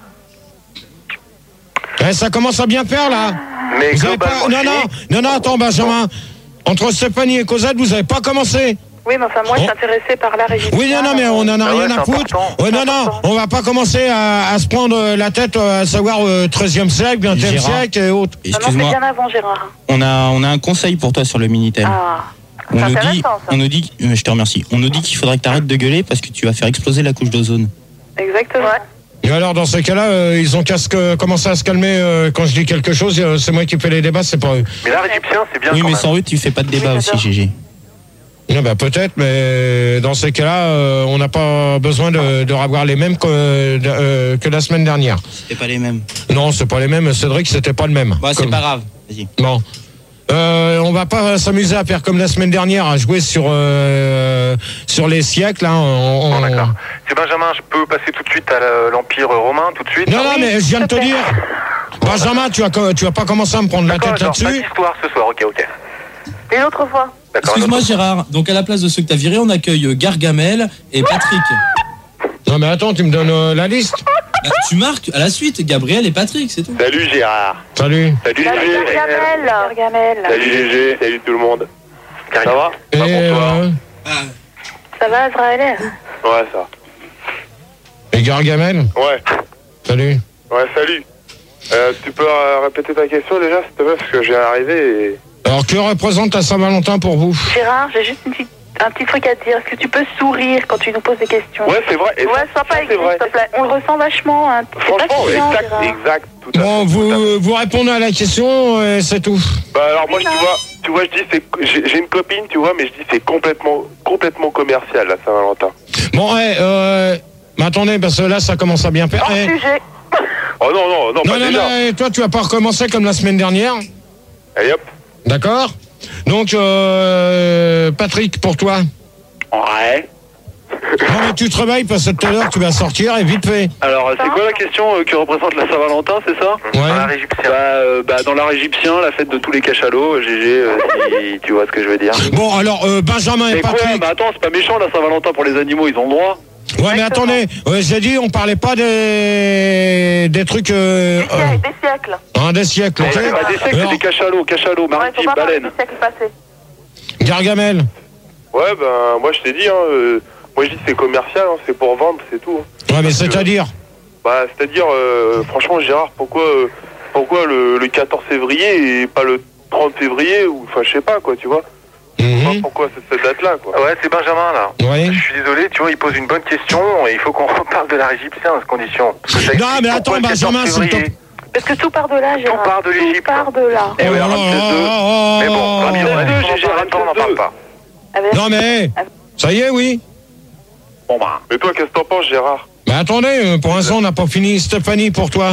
J: Eh, ça commence à bien faire là.
M: Mais
J: vous avez pas... Non, non, non, non, attends Benjamin. Entre Stéphanie et Cosette, vous avez pas commencé.
O: Oui, mais enfin moi je suis
J: Oh.
O: intéressée par l'art égyptien.
J: Oui, non, non, mais on en a
M: Ah
J: rien
M: ouais,
J: à
M: c'est
J: foutre.
M: important.
J: Ouais, non, non, on va pas commencer à, à se prendre la tête, à savoir euh, treizième siècle, vingtième
L: Gérard.
J: siècle et autres.
O: Non, non, c'est
L: Excuse-moi,
O: bien avant Gérard.
L: on a, on a un conseil pour toi sur le Minitel.
O: Ah.
L: On
O: C'est
L: nous dit,
O: intéressant, ça.
L: on nous dit, euh, je te remercie. On nous dit qu'il faudrait que tu arrêtes de gueuler parce que tu vas faire exploser la couche d'ozone.
O: Exactement.
J: Et alors, dans ces cas-là, euh, ils ont qu'à se que- commencer à se calmer euh, quand je dis quelque chose. euh, c'est moi qui fais les débats, c'est pas eux.
M: Mais l'art égyptien, c'est bien
L: Oui,
M: quand
L: mais
M: même.
L: sans eux, tu fais pas de débat aussi, G G.
J: Non, bah, peut-être, mais dans ces cas-là, euh, on n'a pas besoin de, de revoir les mêmes que, de- euh, que la semaine dernière.
L: C'est pas les mêmes.
J: Non, c'est pas les mêmes. Cédric, c'était pas le même.
L: Bah, c'est
J: Comme-
L: pas grave. Vas-y.
J: Bon. Euh, on va pas s'amuser à faire comme la semaine dernière, à jouer sur euh, sur les siècles. Hein. On- on-
M: Bon, d'accord. C'est Benjamin, je peux passer tout de suite à la- l'Empire romain, tout de suite.
J: Non, non, mais je viens de te dire. Benjamin, tu vas, co- tu vas pas commencer à me prendre la
M: D'accord,
J: tête
M: d'accord, pas
J: là-dessus.
M: d'histoire ce soir, ok, ok.
O: Et l'autre fois?
M: D'accord.
C: Excuse-moi Gérard, donc à la place de ceux que t'as virés, on accueille euh, Gargamel et Patrick.
J: Non, mais attends, tu me donnes euh, la liste.
C: Bah, tu marques à la suite, Gabriel et Patrick, c'est tout.
M: Salut Gérard.
J: Salut.
M: Salut
O: Salut
M: Gégé.
O: Gargamel. Gargamel.
M: Salut Gégé. Salut tout le monde. Ça va?
J: Et,
M: Pas pour toi.
J: euh,
O: Ça va, Azraël?
M: Ouais, ça.
J: et Gargamel.
M: Ouais.
J: Salut.
M: Ouais, salut. Euh, tu peux euh, répéter ta question déjà, s'il te plaît, parce que j'ai arrivé et...
J: Alors, que représente la Saint-Valentin pour vous?
O: Gérard, j'ai juste une petite, un petit truc à te dire. Est-ce que tu peux sourire quand tu nous poses des questions?
M: Ouais, c'est vrai. Et
O: Ouais,
M: ça,
O: sois pas
M: ça, c'est
O: égoïste,
M: vrai.
O: s'il te plaît. On le ressent vachement. Hein. C'est
M: Franchement,
O: fascinant,
M: exact,
O: Gérard.
M: exact, tout à
J: Bon,
M: fait.
J: vous, vous répondez à la question, et c'est tout.
M: Bah alors moi, je- tu vois, tu vois, je dis, c'est, j'ai, j'ai une copine, tu vois, mais je dis, c'est complètement, complètement commercial, la Saint-Valentin.
J: Bon, ouais, euh, mais attendez, parce que là, ça commence à bien faire.
O: Hors
J: Eh,
O: sujet.
M: Oh non, non, non,
J: non,
M: pas
J: non,
M: déjà.
J: non, toi, tu vas pas recommencer comme la semaine dernière.
M: Allez hop.
J: D'accord? Donc, euh, Patrick, pour toi.
M: Ouais.
J: Non, mais tu te réveilles parce que tout à l'heure, tu vas sortir et vite fait.
D: Alors, c'est quoi la question euh, que représente la Saint-Valentin, c'est ça?
J: Ouais.
M: Dans l'art égyptien.
D: Bah, euh, bah, dans l'art égyptien, la fête de tous les cachalots, G G, euh, si tu vois ce que je veux dire.
J: Bon, alors, euh, Benjamin et
D: Mais quoi?
J: Patrick.
D: Bah attends, c'est pas méchant la Saint-Valentin pour les animaux, ils ont le droit.
J: Ouais, mais attendez, ouais, j'ai dit, on parlait pas des, des trucs, euh,
O: Des siècles, des siècles.
J: euh, hein, des siècles, ok?
D: C'est pas des siècles, c'est
J: Alors,
D: des cachalots, cachalots,
O: Ouais, faut
D: maritimes,
O: pas parler
D: baleines.
O: des siècles passés.
J: Gargamel.
M: Ouais, ben, moi, je t'ai dit, hein, euh, moi, je dis, c'est commercial, hein, c'est pour vendre, c'est tout. hein.
J: Ouais, mais c'est-à-dire?
M: Bah, c'est-à-dire, euh, franchement, Gérard, pourquoi, euh, pourquoi le, le quatorze février et pas le trente février, ou, enfin, je sais pas, quoi, tu vois? Je sais pas pourquoi c'est cette date-là, quoi. Ouais, c'est Benjamin, là.
J: Oui.
M: Je suis désolé, tu vois, il pose une bonne question, et il faut qu'on reparle de l'art égyptien à cette condition.
J: Non, mais attends, Benjamin, s'il te plaît.
O: Parce que tout part de là, Gérard.
M: part de l'Égypte.
O: Tout part de là.
M: Eh ouais,
J: Oh,
M: Ramsès
J: oh,
M: deux.
J: oh, oh,
M: Mais bon,
J: oh,
M: Ramsès
J: oh.
M: deux, G G, Ramsès deux, on n'en parle pas.
O: Avec-
J: Non, mais, ça y est, oui.
M: Bon, bah. Mais toi, qu'est-ce que t'en penses, Gérard?
J: Mais attendez, euh, pour l'instant, on n'a pas fini. Stéphanie, pour toi.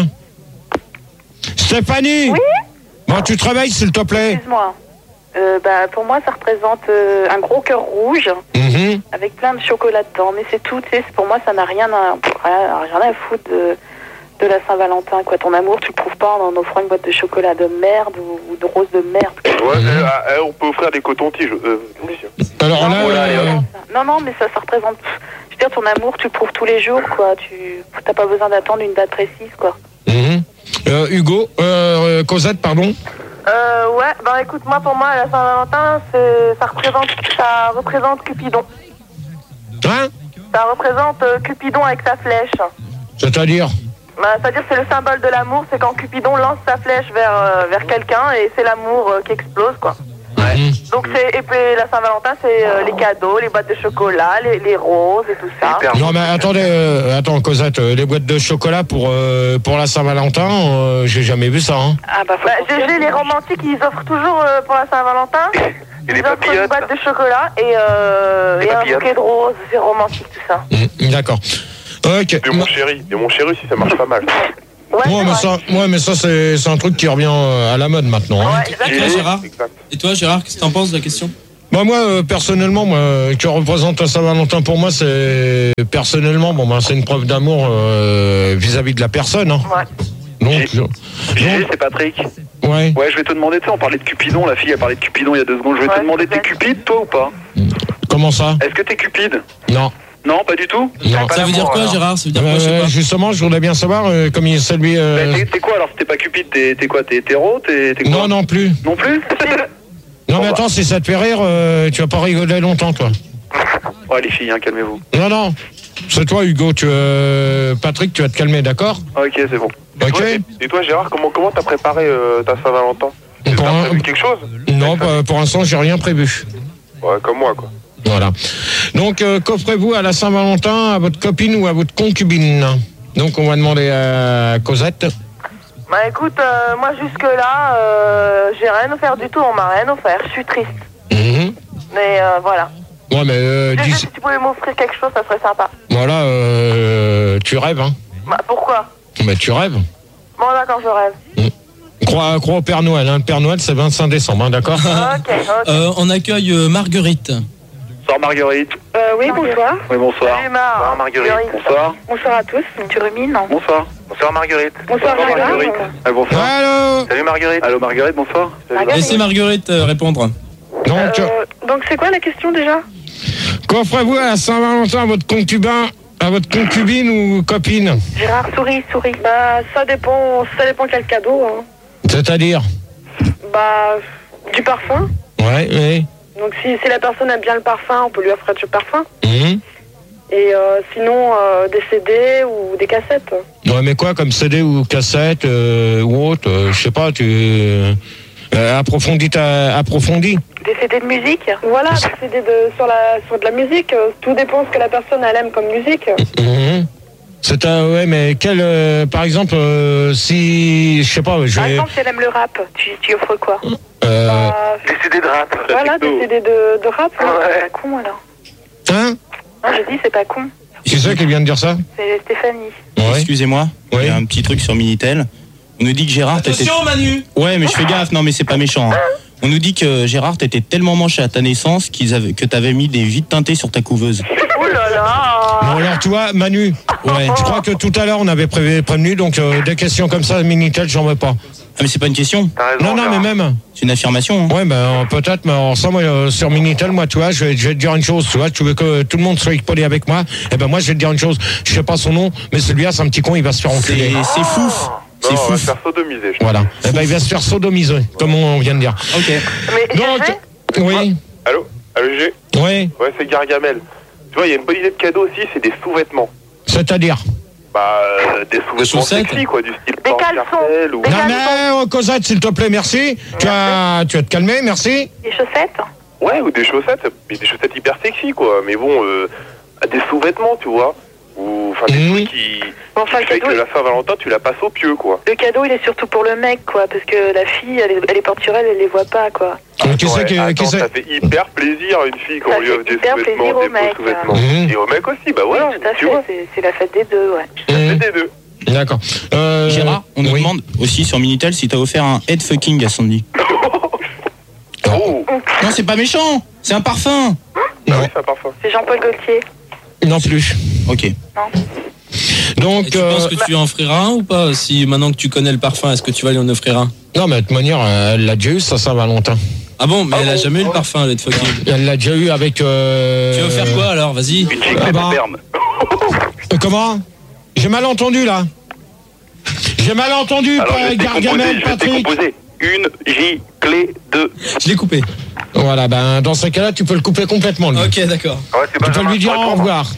J: Stéphanie.
O: Oui.
J: Bon, tu te réveilles, s'il te plaît.
O: Excuse-moi. Euh, bah, pour moi, ça représente euh, un gros cœur rouge
J: Mhm.
O: avec plein de chocolat dedans. Mais c'est tout, tu sais, pour moi, ça n'a rien à, rien, rien à foutre de, de la Saint-Valentin. Quoi. Ton amour, tu le prouves pas en offrant une boîte de chocolat de merde ou, ou de rose de merde.
M: Ouais, eh, ah, eh, on peut offrir des cotons-tiges. Euh, monsieur.
J: Alors là,
O: non,
J: euh,
O: non, non, mais ça, ça représente. Je veux dire, ton amour, tu le prouves tous les jours, quoi. Tu n'as pas besoin d'attendre une date précise, quoi.
J: mhm. Euh, Hugo, euh, euh, Cosette, pardon.
O: Euh, ouais, bah écoute, moi, pour moi, la Saint-Valentin, c'est, ça représente, ça représente Cupidon.
J: Hein?
O: Ça représente euh, Cupidon avec sa flèche.
J: C'est-à-dire?
O: Bah, c'est-à-dire que c'est le symbole de l'amour, c'est quand Cupidon lance sa flèche vers, euh, vers quelqu'un et c'est l'amour euh, qui explose, quoi.
J: Mhm.
O: Donc c'est, et puis la Saint-Valentin, c'est euh, les cadeaux, les boîtes de chocolat, les, les roses et tout ça.
J: Non mais attendez, euh, attends Cosette, euh, les boîtes de chocolat pour euh, pour la Saint-Valentin, euh, j'ai jamais vu ça. Hein.
O: Ah bah, bah G G, les romantiques, ils offrent toujours euh, pour la Saint-Valentin.
M: Et les
O: ils offrent
M: papillotes.
O: une boîte de chocolat et, euh, et un bouquet de roses, c'est romantique tout ça.
J: Mmh, d'accord. Ok.
M: Et mon chéri, et mon chéri aussi, ça marche pas mal.
O: Ouais,
J: ouais, mais ça, ouais, mais ça c'est c'est un truc qui revient euh, à la mode maintenant. Hein.
O: Ouais,
C: Et toi, Gérard Et toi, Gérard, qu'est-ce que t'en penses de la question?
J: Bah moi euh, personnellement, moi, qui représente la Saint-Valentin pour moi, c'est personnellement, bon bah c'est une preuve d'amour euh, vis-à-vis de la personne. Hein.
O: Ouais.
J: Donc,
D: G G, c'est Patrick.
J: Ouais.
D: Ouais, je vais te demander, tu sais, on parlait de Cupidon, la fille a parlé de Cupidon il y a deux secondes. Je vais
O: Ouais,
D: te demander, t'es Cupide, toi ou pas?
J: Comment ça?
D: Est-ce que t'es Cupide?
J: Non.
D: Non, pas du tout?
J: Non.
C: Ça veut dire quoi, Gérard? Ça veut dire quoi,
J: Euh,
C: je sais pas.
J: justement, je voudrais bien savoir, euh, comme il c'est lui. euh,
D: Bah, t'es- T'es quoi alors? Si t'es pas Cupide, t'es t'es quoi? T'es hétéro? T'es t'es quoi?
J: Non, non plus.
D: Non plus?
J: Non, mais attends, si ça te fait rire, euh, tu vas pas rigoler longtemps, toi.
D: Ouais, les filles, hein, calmez-vous.
J: Non, non. C'est toi, Hugo. Tu, euh, Patrick, tu vas te calmer, d'accord?
M: Ok, c'est bon.
J: Ok.
M: Toi, et, et toi, Gérard, comment comment t'as préparé euh, ta Saint-Valentin? T'as
J: Pour un-
M: prévu quelque chose?
J: Non, pour, pour l'instant, j'ai rien prévu.
M: Ouais, comme moi, quoi.
J: Voilà. Donc, euh, qu'offrez-vous à la Saint-Valentin à votre copine ou à votre concubine? Donc, on va demander à Cosette.
O: Bah écoute, euh, moi jusque-là, euh, j'ai rien offert du tout, on m'a rien offert, je suis triste.
J: Mhm.
O: Mais euh, voilà.
J: Ouais, mais euh,
O: G G,
J: dis-
O: si tu pouvais m'offrir quelque chose, ça serait sympa.
J: voilà, euh, tu rêves, hein?
O: Bah pourquoi?
J: Mais tu rêves.
O: Bon d'accord, je rêve.
J: Crois, crois au Père Noël, hein. Le Père Noël, c'est vingt-cinq décembre, hein, d'accord?
O: Ok, ok.
C: Euh, on accueille euh, Marguerite.
D: Bonsoir Marguerite.
O: Euh, oui, bonsoir.
D: Oui, bonsoir.
O: Salut Mar.
D: Bonsoir Marguerite. Bonsoir.
O: Bonsoir à tous. Tu rumines, non?
D: Bonsoir. Bonsoir Marguerite.
O: Bonsoir, Marguerite.
D: Ah, bonsoir.
J: Allô?
D: Salut Marguerite. Allô Marguerite, bonsoir.
C: Laissez Marguerite euh, répondre.
J: Donc, euh,
O: Donc c'est quoi la question déjà?
J: qu'offrez-vous à la Saint-Valentin à votre concubin, à votre concubine ou copine?
O: Gérard, souris, souris. Bah ça dépend, ça dépend quel cadeau. Hein.
J: C'est-à-dire?
O: Bah du parfum.
J: Ouais, oui.
O: Donc si, si la personne aime bien le parfum, on peut lui offrir du parfum.
J: Mhm.
O: Et euh, sinon euh, des C D ou des cassettes.
J: Ouais, mais quoi, comme C D ou cassette euh, ou autre, euh, je sais pas, tu euh, approfondis ta approfondis.
O: Des C D de musique. Voilà, des C D de, sur, la, sur de la musique. Euh, Tout dépend de ce que la personne elle aime comme musique.
J: Mhm. C'est un, ouais, mais quel, euh, par exemple, euh, si, je sais pas, je
O: Par
J: vais,
O: exemple, si elle aime le rap, tu, tu offres quoi?
J: euh,
D: Des C D de rap.
O: Voilà, des C D de, de rap. hein. C'est pas con alors.
J: hein?
O: Non, j'ai dit c'est pas con.
J: C'est ça qui vient de dire ça?
O: C'est Stéphanie.
J: Ouais.
L: Excusez-moi, il y a un petit truc sur Minitel. On nous dit que Gérard t'étais...
C: Attention, Manu.
L: Ouais, mais je fais gaffe, non mais c'est pas méchant. hein. On nous dit que Gérard t'étais tellement manché à ta naissance qu'ils avaient... que t'avais mis des vides teintées sur ta couveuse.
O: Oh là là.
J: Bon, alors, tu vois, Manu,
L: Ouais.
J: je crois que tout à l'heure, on avait pré- prévenu, donc euh, des questions comme ça, Minitel, j'en veux pas.
L: Ah mais c'est pas une question,
J: Non, non, mais même.
L: c'est une affirmation. hein.
J: Ouais, ben euh, peut-être, mais alors, ça, moi, euh, sur Minitel, moi, tu vois, je vais, je vais te dire une chose, tu vois, tu veux que tout le monde soit poli avec moi, eh ben moi, je vais te dire une chose, je sais pas son nom, mais celui-là, c'est un petit con, il va se faire enculer.
L: C'est c'est fouf. C'est
M: Non, on va se
L: fouf.
M: faire sodomiser. je
J: Voilà. Eh ben, il va se faire sodomiser, comme on vient de dire.
L: Ok.
O: Mais
J: Donc,
O: G G,
J: oui,
M: Allô? Allô, G?
J: oui,
M: Ouais, c'est Gargamel. Tu vois, il y a une bonne idée de cadeau aussi, c'est des sous-vêtements.
J: c'est-à-dire.
M: Bah, euh, des sous-vêtements
C: chaussettes
M: sexy, quoi, du style
O: Des
M: Porte
O: caleçons.
M: Cartel ou...
O: Des
J: Non,
O: caleçons.
J: mais, oh, Cosette, s'il te plaît, merci. Tu vas, tu vas te calmer, merci.
O: Des chaussettes.
M: Ouais, ou des chaussettes, mais des chaussettes hyper sexy, quoi. Mais bon, euh, des sous-vêtements, tu vois. Ou, enfin, des
J: Mhm.
M: trucs qui...
O: Bon, enfin,
M: qui
O: le
M: fait
O: cadeau,
M: que la Saint-Valentin, tu la passes au pieu, quoi.
O: le cadeau, il est surtout pour le mec, quoi, parce que la fille, elle, est- elle est porturelle, elle les voit pas, quoi.
J: Mais qui c'est
M: Ouais,
J: qui,
M: attends,
J: qui c'est
M: ça fait hyper plaisir à une fille quand
O: Ça
M: on lui
O: fait
M: offre des
O: hyper
M: sous-vêtements,
O: plaisir au
M: des beaux
O: mec,
M: sous-vêtements.
J: Mhm.
M: Et au mec aussi, bah
O: Oui,
M: voilà,
O: tout à
M: tu
O: fait,
M: vois.
O: c'est- c'est la fête des deux, ouais.
J: Mhm.
M: C'est des deux.
J: D'accord. Euh,
L: Gérard, on nous
J: oui.
L: demande aussi sur Minitel si t'as offert un head fucking à Sandy.
M: Oh,
L: Non, c'est pas méchant, c'est un parfum.
J: Non,
M: ça parfum.
O: C'est Jean-Paul Gaultier.
J: non plus.
L: Ok.
J: Donc,
C: Et tu
J: euh,
C: penses que tu en offriras un ou pas? Si maintenant que tu connais le parfum, est-ce que tu vas lui en offrir un?
J: non, mais de toute manière, elle l'a déjà eu, ça, Saint-Valentin.
C: Ah bon, mais elle a jamais eu le parfum, Let Fucking.
J: Elle l'a déjà eu avec. Euh...
C: Tu veux faire quoi alors? Vas-y.
D: Une gicle
J: Ah
D: de
J: bah.
D: sperme.
J: Euh, comment? J'ai mal entendu, là. J'ai mal entendu,
D: Alors,
J: pas
D: je vais te décomposer,
J: Gargamel,
D: je vais te
J: Patrick.
D: décomposer. Une giclée de...
C: Je l'ai coupé.
J: Voilà, ben, dans ce cas-là, tu peux le couper complètement, lui.
C: Ok, d'accord.
M: Ouais, c'est
J: Tu peux
M: Benjamin
J: lui dire au
M: Straton.
J: revoir.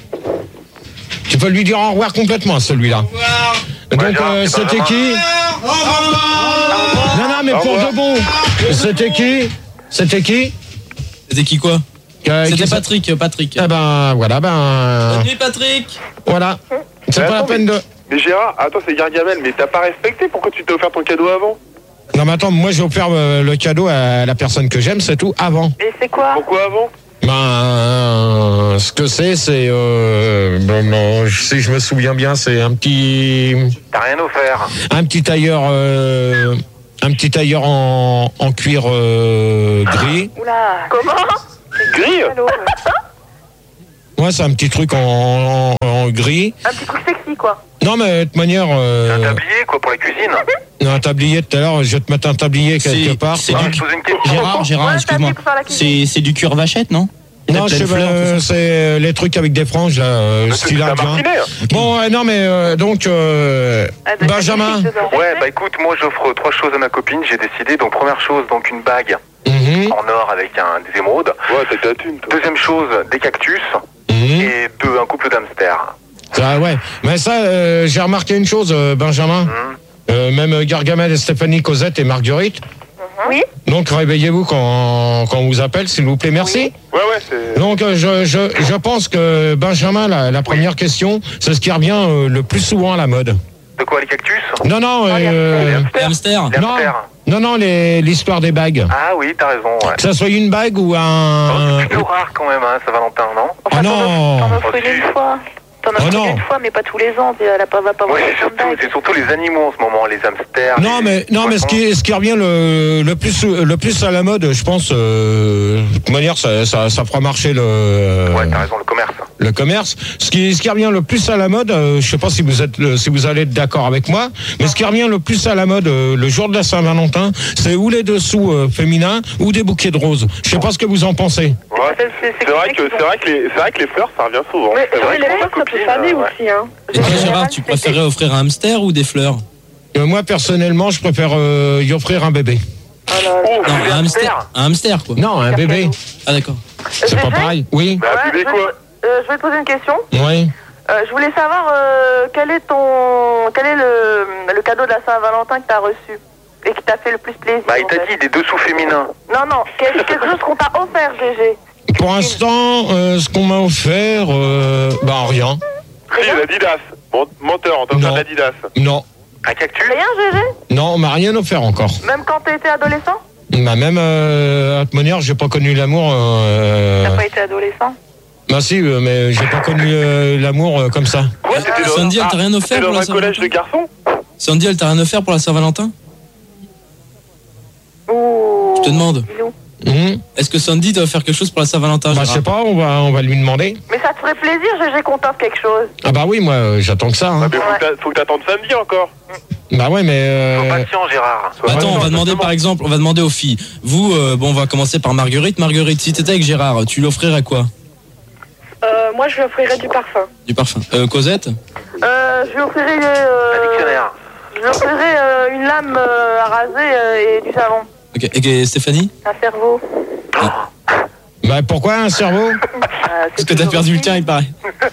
J: Tu peux lui dire au revoir complètement, celui-là. Donc,
M: Ouais, Gérard,
J: euh,
M: c'est
J: c'était qui? Non, non, mais pour de bon. C'était qui? C'était qui?
L: C'était qui quoi?
B: Euh,
L: C'était
B: qui ça-
L: Patrick, Patrick.
B: Eh ben, voilà, ben.
L: Bonne nuit, Patrick.
B: Voilà. C'est
M: Mais
B: pas la
M: attends,
B: peine de.
M: Mais Gérard, attends, c'est Gargamel, mais t'as pas respecté, pourquoi tu t'es offert ton cadeau avant?
B: Non, mais attends, moi j'ai offert euh, le cadeau à la personne que j'aime, c'est tout, avant.
O: Et c'est quoi?
M: Pourquoi avant?
B: Ben, euh, ce que c'est, c'est. Euh, ben, non, si je me souviens bien, c'est un petit.
M: T'as rien offert.
B: Un petit tailleur. Euh, un petit tailleur en, en cuir euh, gris.
O: Oula. Comment?
M: Gris?
B: Ouais, c'est un petit truc en, en, en gris.
O: Un petit truc sexy, quoi.
B: Non, mais de toute manière. Euh,
M: Un tablier, quoi, pour la cuisine?
B: non, un tablier tout à l'heure, je vais te mettre un tablier quelque
L: C'est-
B: part.
L: c'est
B: quoi.
L: du-
M: Je pose une question.
L: Gérard, Gérard,
O: Ouais,
L: excuse-moi.
O: t'as dit pour faire la cuisine.
L: C'est c'est du cuir vachette, non?
B: Non,
L: Plein
B: je
L: de
B: sais pas,
L: fleurs,
B: euh,
L: tout ça.
B: c'est euh, les trucs avec des franges, là, euh,
M: Mais c'est
B: style
M: un
B: indien.
M: martinet.
B: Bon, ouais, non, mais euh, donc, euh,
O: Ah, donc,
B: Benjamin.
O: c'est dedans.
M: Ouais, bah écoute, moi j'offre trois choses à ma copine, j'ai décidé. Donc première chose, donc une bague
B: Mhm,
M: en or avec un, des émeraudes. Ouais, t'as de la thune, toi. Deuxième chose, des cactus.
B: mhm.
M: Et deux, un couple d'hamsters.
B: Ça, ouais. Mais ça, euh, j'ai remarqué une chose, euh, Benjamin.
M: Mhm.
B: Euh, même Gargamel et Stéphanie, Cosette et Marguerite.
O: Oui.
B: Donc, réveillez-vous quand, quand on vous appelle, s'il vous plaît. Merci.
M: Ouais, ouais, c'est...
B: Donc, euh, je, je, je pense que, Benjamin, la, la première question, c'est ce qui revient euh, le plus souvent à la mode.
M: De quoi, les cactus?
B: Non, non, euh,
L: Les hamsters.
M: Les
B: non,
M: hamsters.
B: non, non, les- l'histoire des bagues.
M: Ah oui, t'as raison, ouais.
B: Que ça soit une bague ou
M: Oh,
B: un...
M: c'est plutôt rare quand même, hein, Saint-Valentin, non?
B: Ah non.
O: T'en offres une une fois. T'en offres
B: Oh non.
O: une fois, mais pas tous les ans. Elle a pas, va pas
M: Ouais,
O: voir
M: c'est surtout, c'est surtout les animaux en ce moment, les hamsters.
B: Non,
M: les
B: mais non, mais ce qui, ce qui revient le, le plus le plus à la mode, je pense, euh, de toute manière, ça, ça, ça fera marcher le
M: Ouais, t'as raison, le commerce.
B: le commerce. Ce qui, ce qui revient le plus à la mode, euh, je sais pas si vous êtes, le- si vous allez être d'accord avec moi, mais ce qui revient le plus à la mode euh, le jour de la Saint-Valentin, c'est ou les dessous euh, féminins ou des bouquets de roses. Je sais pas ce que vous en pensez.
M: Ouais, c'est vrai que c'est vrai que les c'est vrai que les fleurs ça revient souvent.
O: Mais
M: C'est vrai
O: les
M: que ma
O: fleurs, ça peut
M: copine,
O: faner
M: euh, ouais.
O: aussi, hein.
L: Et toi, Gérard, tu préférais offrir un hamster ou des fleurs?
B: Euh, moi, personnellement, je préfère euh, y offrir un bébé.
M: Oh,
L: Non,
M: des
L: un hamster.
M: hamsters.
L: Un hamster, quoi.
B: Non, un bébé.
L: Ah, d'accord.
B: C'est pas pareil. Oui.
M: Bah,
O: Ouais,
M: bébé
O: je,
M: quoi?
O: vais, euh, je vais te poser une question.
B: Oui.
O: Euh, je voulais savoir euh, quel est ton, quel est le, le cadeau de la Saint-Valentin que t'as reçu et qui t'a fait le plus plaisir.
M: Bah, il
O: en
M: t'a
O: fait.
M: dit des dessous féminins.
O: Non, non, quelque, quelque chose qu'on t'a offert, G G.
B: Pour l'instant, euh, ce qu'on m'a offert, euh, bah rien.
M: Si, l'Adidas. Bon, menteur, on t'a offert
B: Non.
M: l'Adidas.
B: Non.
M: Un cactus?
O: Rien, G G?
B: Non, on m'a rien offert encore.
O: Même quand t'étais adolescent?
B: Bah même euh, à toute manière, j'ai pas connu l'amour. Euh,
O: T'as pas été adolescent?
B: bah si, euh, mais j'ai pas connu euh, l'amour euh, comme ça.
M: Quoi, c'était dans,
L: Sandy, elle t'a rien offert
M: c'était
L: pour
M: dans
L: la
M: un collège de garçons?
L: Sandy, elle t'a rien offert pour la Saint-Valentin?
O: Ouh.
L: Je te demande.
O: Bilou.
B: Hum.
L: Est-ce que Sandy t'a offert quelque chose pour la Saint-Valentin,
B: Bah je
L: Gérard?
B: sais pas, on va, on va lui demander.
O: Mais ça te ferait plaisir, G G, qu'on t'offre quelque chose.
B: Ah bah oui, moi euh, j'attends que ça. Hein.
M: Ah, mais faut que t'a- faut que t'attendes samedi encore.
B: Bah ouais, mais...
M: Sois
B: Euh,
M: patient, Gérard. Sois
L: Bah, attends, on
M: patient,
L: va demander
M: justement.
L: par exemple, on va demander aux filles. Vous, euh, bon, on va commencer par Marguerite. Marguerite, si t'étais avec Gérard, tu lui offrirais quoi?
O: Euh, moi, je lui offrirais du parfum.
L: Du parfum. Euh, Cosette?
O: Euh, je lui offrirais, euh,
M: Un dictionnaire.
O: je lui offrirais euh, une lame euh, à raser euh, et du savon.
L: Ok. Et Stéphanie?
O: Un cerveau.
B: bah pourquoi un cerveau?
O: Euh,
L: Parce que t'as perdu le tien, il paraît.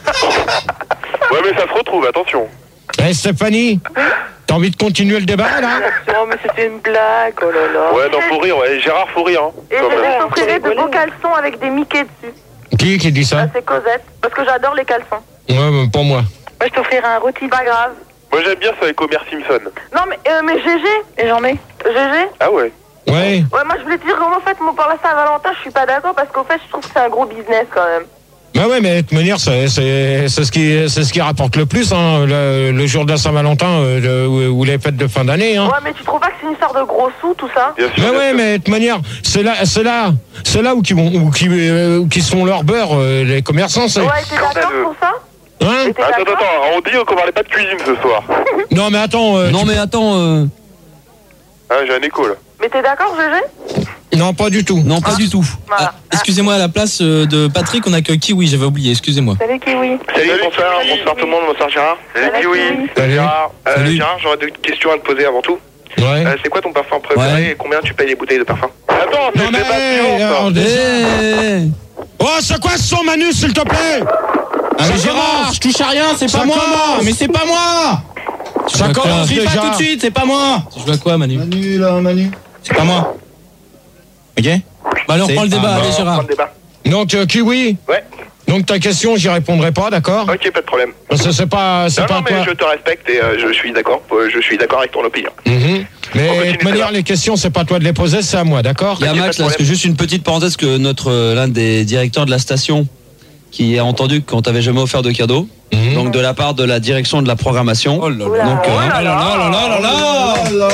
M: Ouais, mais ça se retrouve, attention.
B: Eh Stéphanie, t'as envie de continuer le débat là?
O: Oh, mais c'était une blague, oh là là.
M: Ouais, non, faut rire, ouais. Gérard, faut rire, hein.
O: Et
M: Quand
O: je
M: même.
O: lui offrirais de beaux caleçons avec des Mickey dessus.
B: Qui qui dit ça?
O: Ça, c'est Cosette. Parce que j'adore les caleçons.
B: Ouais, bah, pour moi.
O: Moi, je t'offrirais un rôti, pas grave.
M: Moi, j'aime bien ça avec Homer Simpson.
O: Non, mais, euh, mais G G. Et j'en ai. G G.
M: Ah ouais.
B: Ouais.
O: Ouais, moi, je voulais te dire qu'en fait, moi, pour la Saint-Valentin, je suis pas d'accord parce qu'au fait, je trouve que c'est un gros business quand même.
B: Bah ouais, mais de toute manière, c'est c'est c'est ce qui c'est ce qui rapporte le plus, hein, le, le jour de la Saint-Valentin euh, de- ou, ou les fêtes de fin d'année. Hein.
O: Ouais, mais tu trouves pas que c'est une sorte de gros sous, tout ça?
M: Bien sûr.
B: Mais
M: bien
B: ouais,
M: sûr.
B: mais de toute manière, c'est là, c'est là, c'est là où qui vont, où qui, euh, où qui se font leur beurre, euh, les commerçants, c'est.
O: Ouais, t'es d'accord
M: Scandaleux.
O: pour ça?
B: Hein?
O: Et t'es
M: Attends,
O: d'accord?
M: attends, on dit qu'on parlait pas de cuisine ce soir.
B: Non, mais attends. euh,
L: Non,
B: tu-
L: mais attends. Euh...
M: Ah, j'ai un écho, là.
O: Mais t'es d'accord, G G?
B: Non, pas du tout.
L: Non, pas du tout.
O: Voilà.
L: Ah, excusez-moi, à la place euh, de Patrick, on a que Kiwi, j'avais oublié, excusez-moi.
O: Salut, Kiwi.
M: Salut, bonsoir, bonsoir tout le monde, bonsoir Gérard. Salut,
O: Salut,
M: Kiwi.
O: Kiwi.
B: Salut.
M: Gérard, euh,
L: Salut.
M: Gérard, j'aurais deux questions à te poser avant tout.
B: Ouais.
M: Euh, c'est quoi ton parfum préféré
L: Ouais.
M: et combien tu payes les bouteilles de parfum? Attends, c'est
B: Non,
M: le
B: mais,
M: débat suivant, ça.
B: euh, déjà-
L: Eh
B: Oh, c'est quoi ce son, Manu, s'il te plaît?
L: Ah, mais
B: Ça
L: Gérard,
B: commence.
L: je touche à rien, c'est
B: Ça
L: pas moi.
B: commence.
L: Mais c'est pas moi.
B: Ça commence
L: Crie pas
B: déjà.
L: tout de suite, c'est pas moi. Tu joues à quoi, Manu?
F: Manu, là, Manu.
L: C'est pas moi. Ok?
C: Bah alors, on
P: C'est-
C: prend le débat,
P: Ah,
C: allez,
P: non,
C: Gérard.
P: on prend le débat.
J: Donc, euh, Kiwi.
P: Ouais.
J: Donc, ta question, j'y répondrai pas, d'accord?
P: Ok, pas de problème.
J: Parce que c'est pas, c'est
P: Non,
J: pas
P: non, mais
J: toi.
P: je te respecte et euh, je suis d'accord. euh, Je suis d'accord avec ton opinion.
J: Mhm. Mais de toute manière, les questions, c'est pas toi de les poser, c'est à moi, d'accord?
K: Il y a Max, là, parce que juste une petite parenthèse que notre euh, l'un des directeurs de la station qui a entendu qu'on t'avait jamais offert de cadeau, donc de la part de la direction de la programmation. Oh là là. Donc, euh,
C: Oh là là là là là là.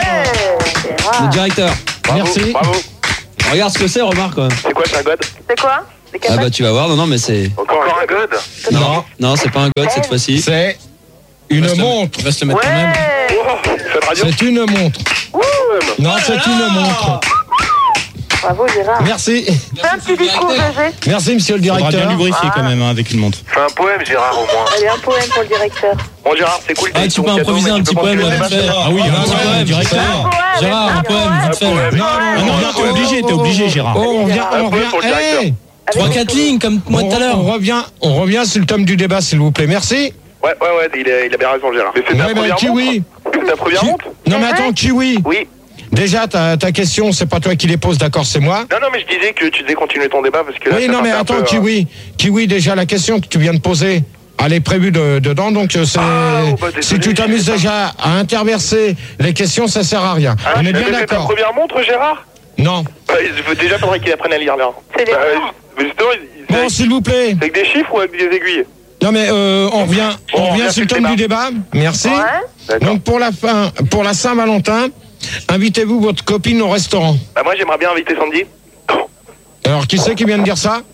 K: le directeur.
J: Merci.
P: Bravo.
K: Regarde ce que c'est, remarque quand même.
P: C'est quoi, c'est un god?
O: C'est quoi?
K: Ah bah tu vas voir, non non mais c'est.
P: Encore un god?
K: Non, non c'est pas un god cette fois-ci.
J: C'est une montre.
C: Il va se le mettre quand même.
J: C'est une montre. Non, c'est une montre.
O: Bravo Gérard.
J: Merci.
O: Fais un petit discours, Gégé.
J: Merci, monsieur le
L: Faudra bien
J: directeur.
L: lubrifier quand même hein, avec une montre.
P: Fais un poème, Gérard, au moins.
O: Allez, un poème pour le directeur.
P: Bon, Gérard, c'est cool.
C: Ah, tu peux improviser un petit poème, vite fait.
L: Ah oui,
C: un
L: un
C: petit
L: poème,
C: poème,
L: directeur.
C: Gérard, un poème, vite fait.
J: Non, non,
L: Ah non, non, t'es obligé, t'es obligé, Gérard.
J: Oh, on revient, on revient. Hey,
C: trois quatre lignes comme moi
J: on,
C: tout à l'heure.
J: on revient, on revient sur le thème du débat, s'il vous plaît. Merci.
P: Ouais, ouais, ouais, il a, il a bien raison, Gérard. Mais c'est ta
J: Ouais, bah,
P: première
J: Kiwi.
P: montre? C'est ta première montre?
J: Non, mais attends, Kiwi.
P: Oui.
J: Déjà, ta, ta question, c'est pas toi qui les poses, d'accord, c'est moi.
P: Non, non, mais je disais que tu devais continuer ton débat parce que là,
J: Oui,
P: ça
J: non, mais
P: partait un
J: attends,
P: peu, euh,
J: Kiwi. Kiwi, déjà, la question que tu viens de poser, elle est prévue de- dedans, donc euh, c'est.
P: oh, bah, désolé,
J: si tu t'amuses déjà à interverser les questions, ça sert à rien.
P: Ah,
J: On est
P: mais
J: bien
P: c'est ta
J: d'accord.
P: première montre, Gérard?
J: Non.
P: Bah, il faut- déjà, faudrait qu'il apprenne à lire, là.
O: C'est les
P: Bah,
O: montres.
P: mais justement, il- c'est
J: Bon, s'il vous plaît.
P: c'est avec des chiffres ou avec des aiguilles?
J: Non, mais euh, on revient,
P: Bon,
J: on
P: on
J: revient
P: revient
J: sur le
P: sur
J: thème
P: le
J: du débat. Merci.
O: Ouais.
P: D'accord.
J: Donc, pour la fin, pour la Saint-Valentin, invitez-vous votre copine au restaurant.
P: Bah, moi, j'aimerais bien inviter Sandy.
J: Alors, qui c'est qui vient de dire ça?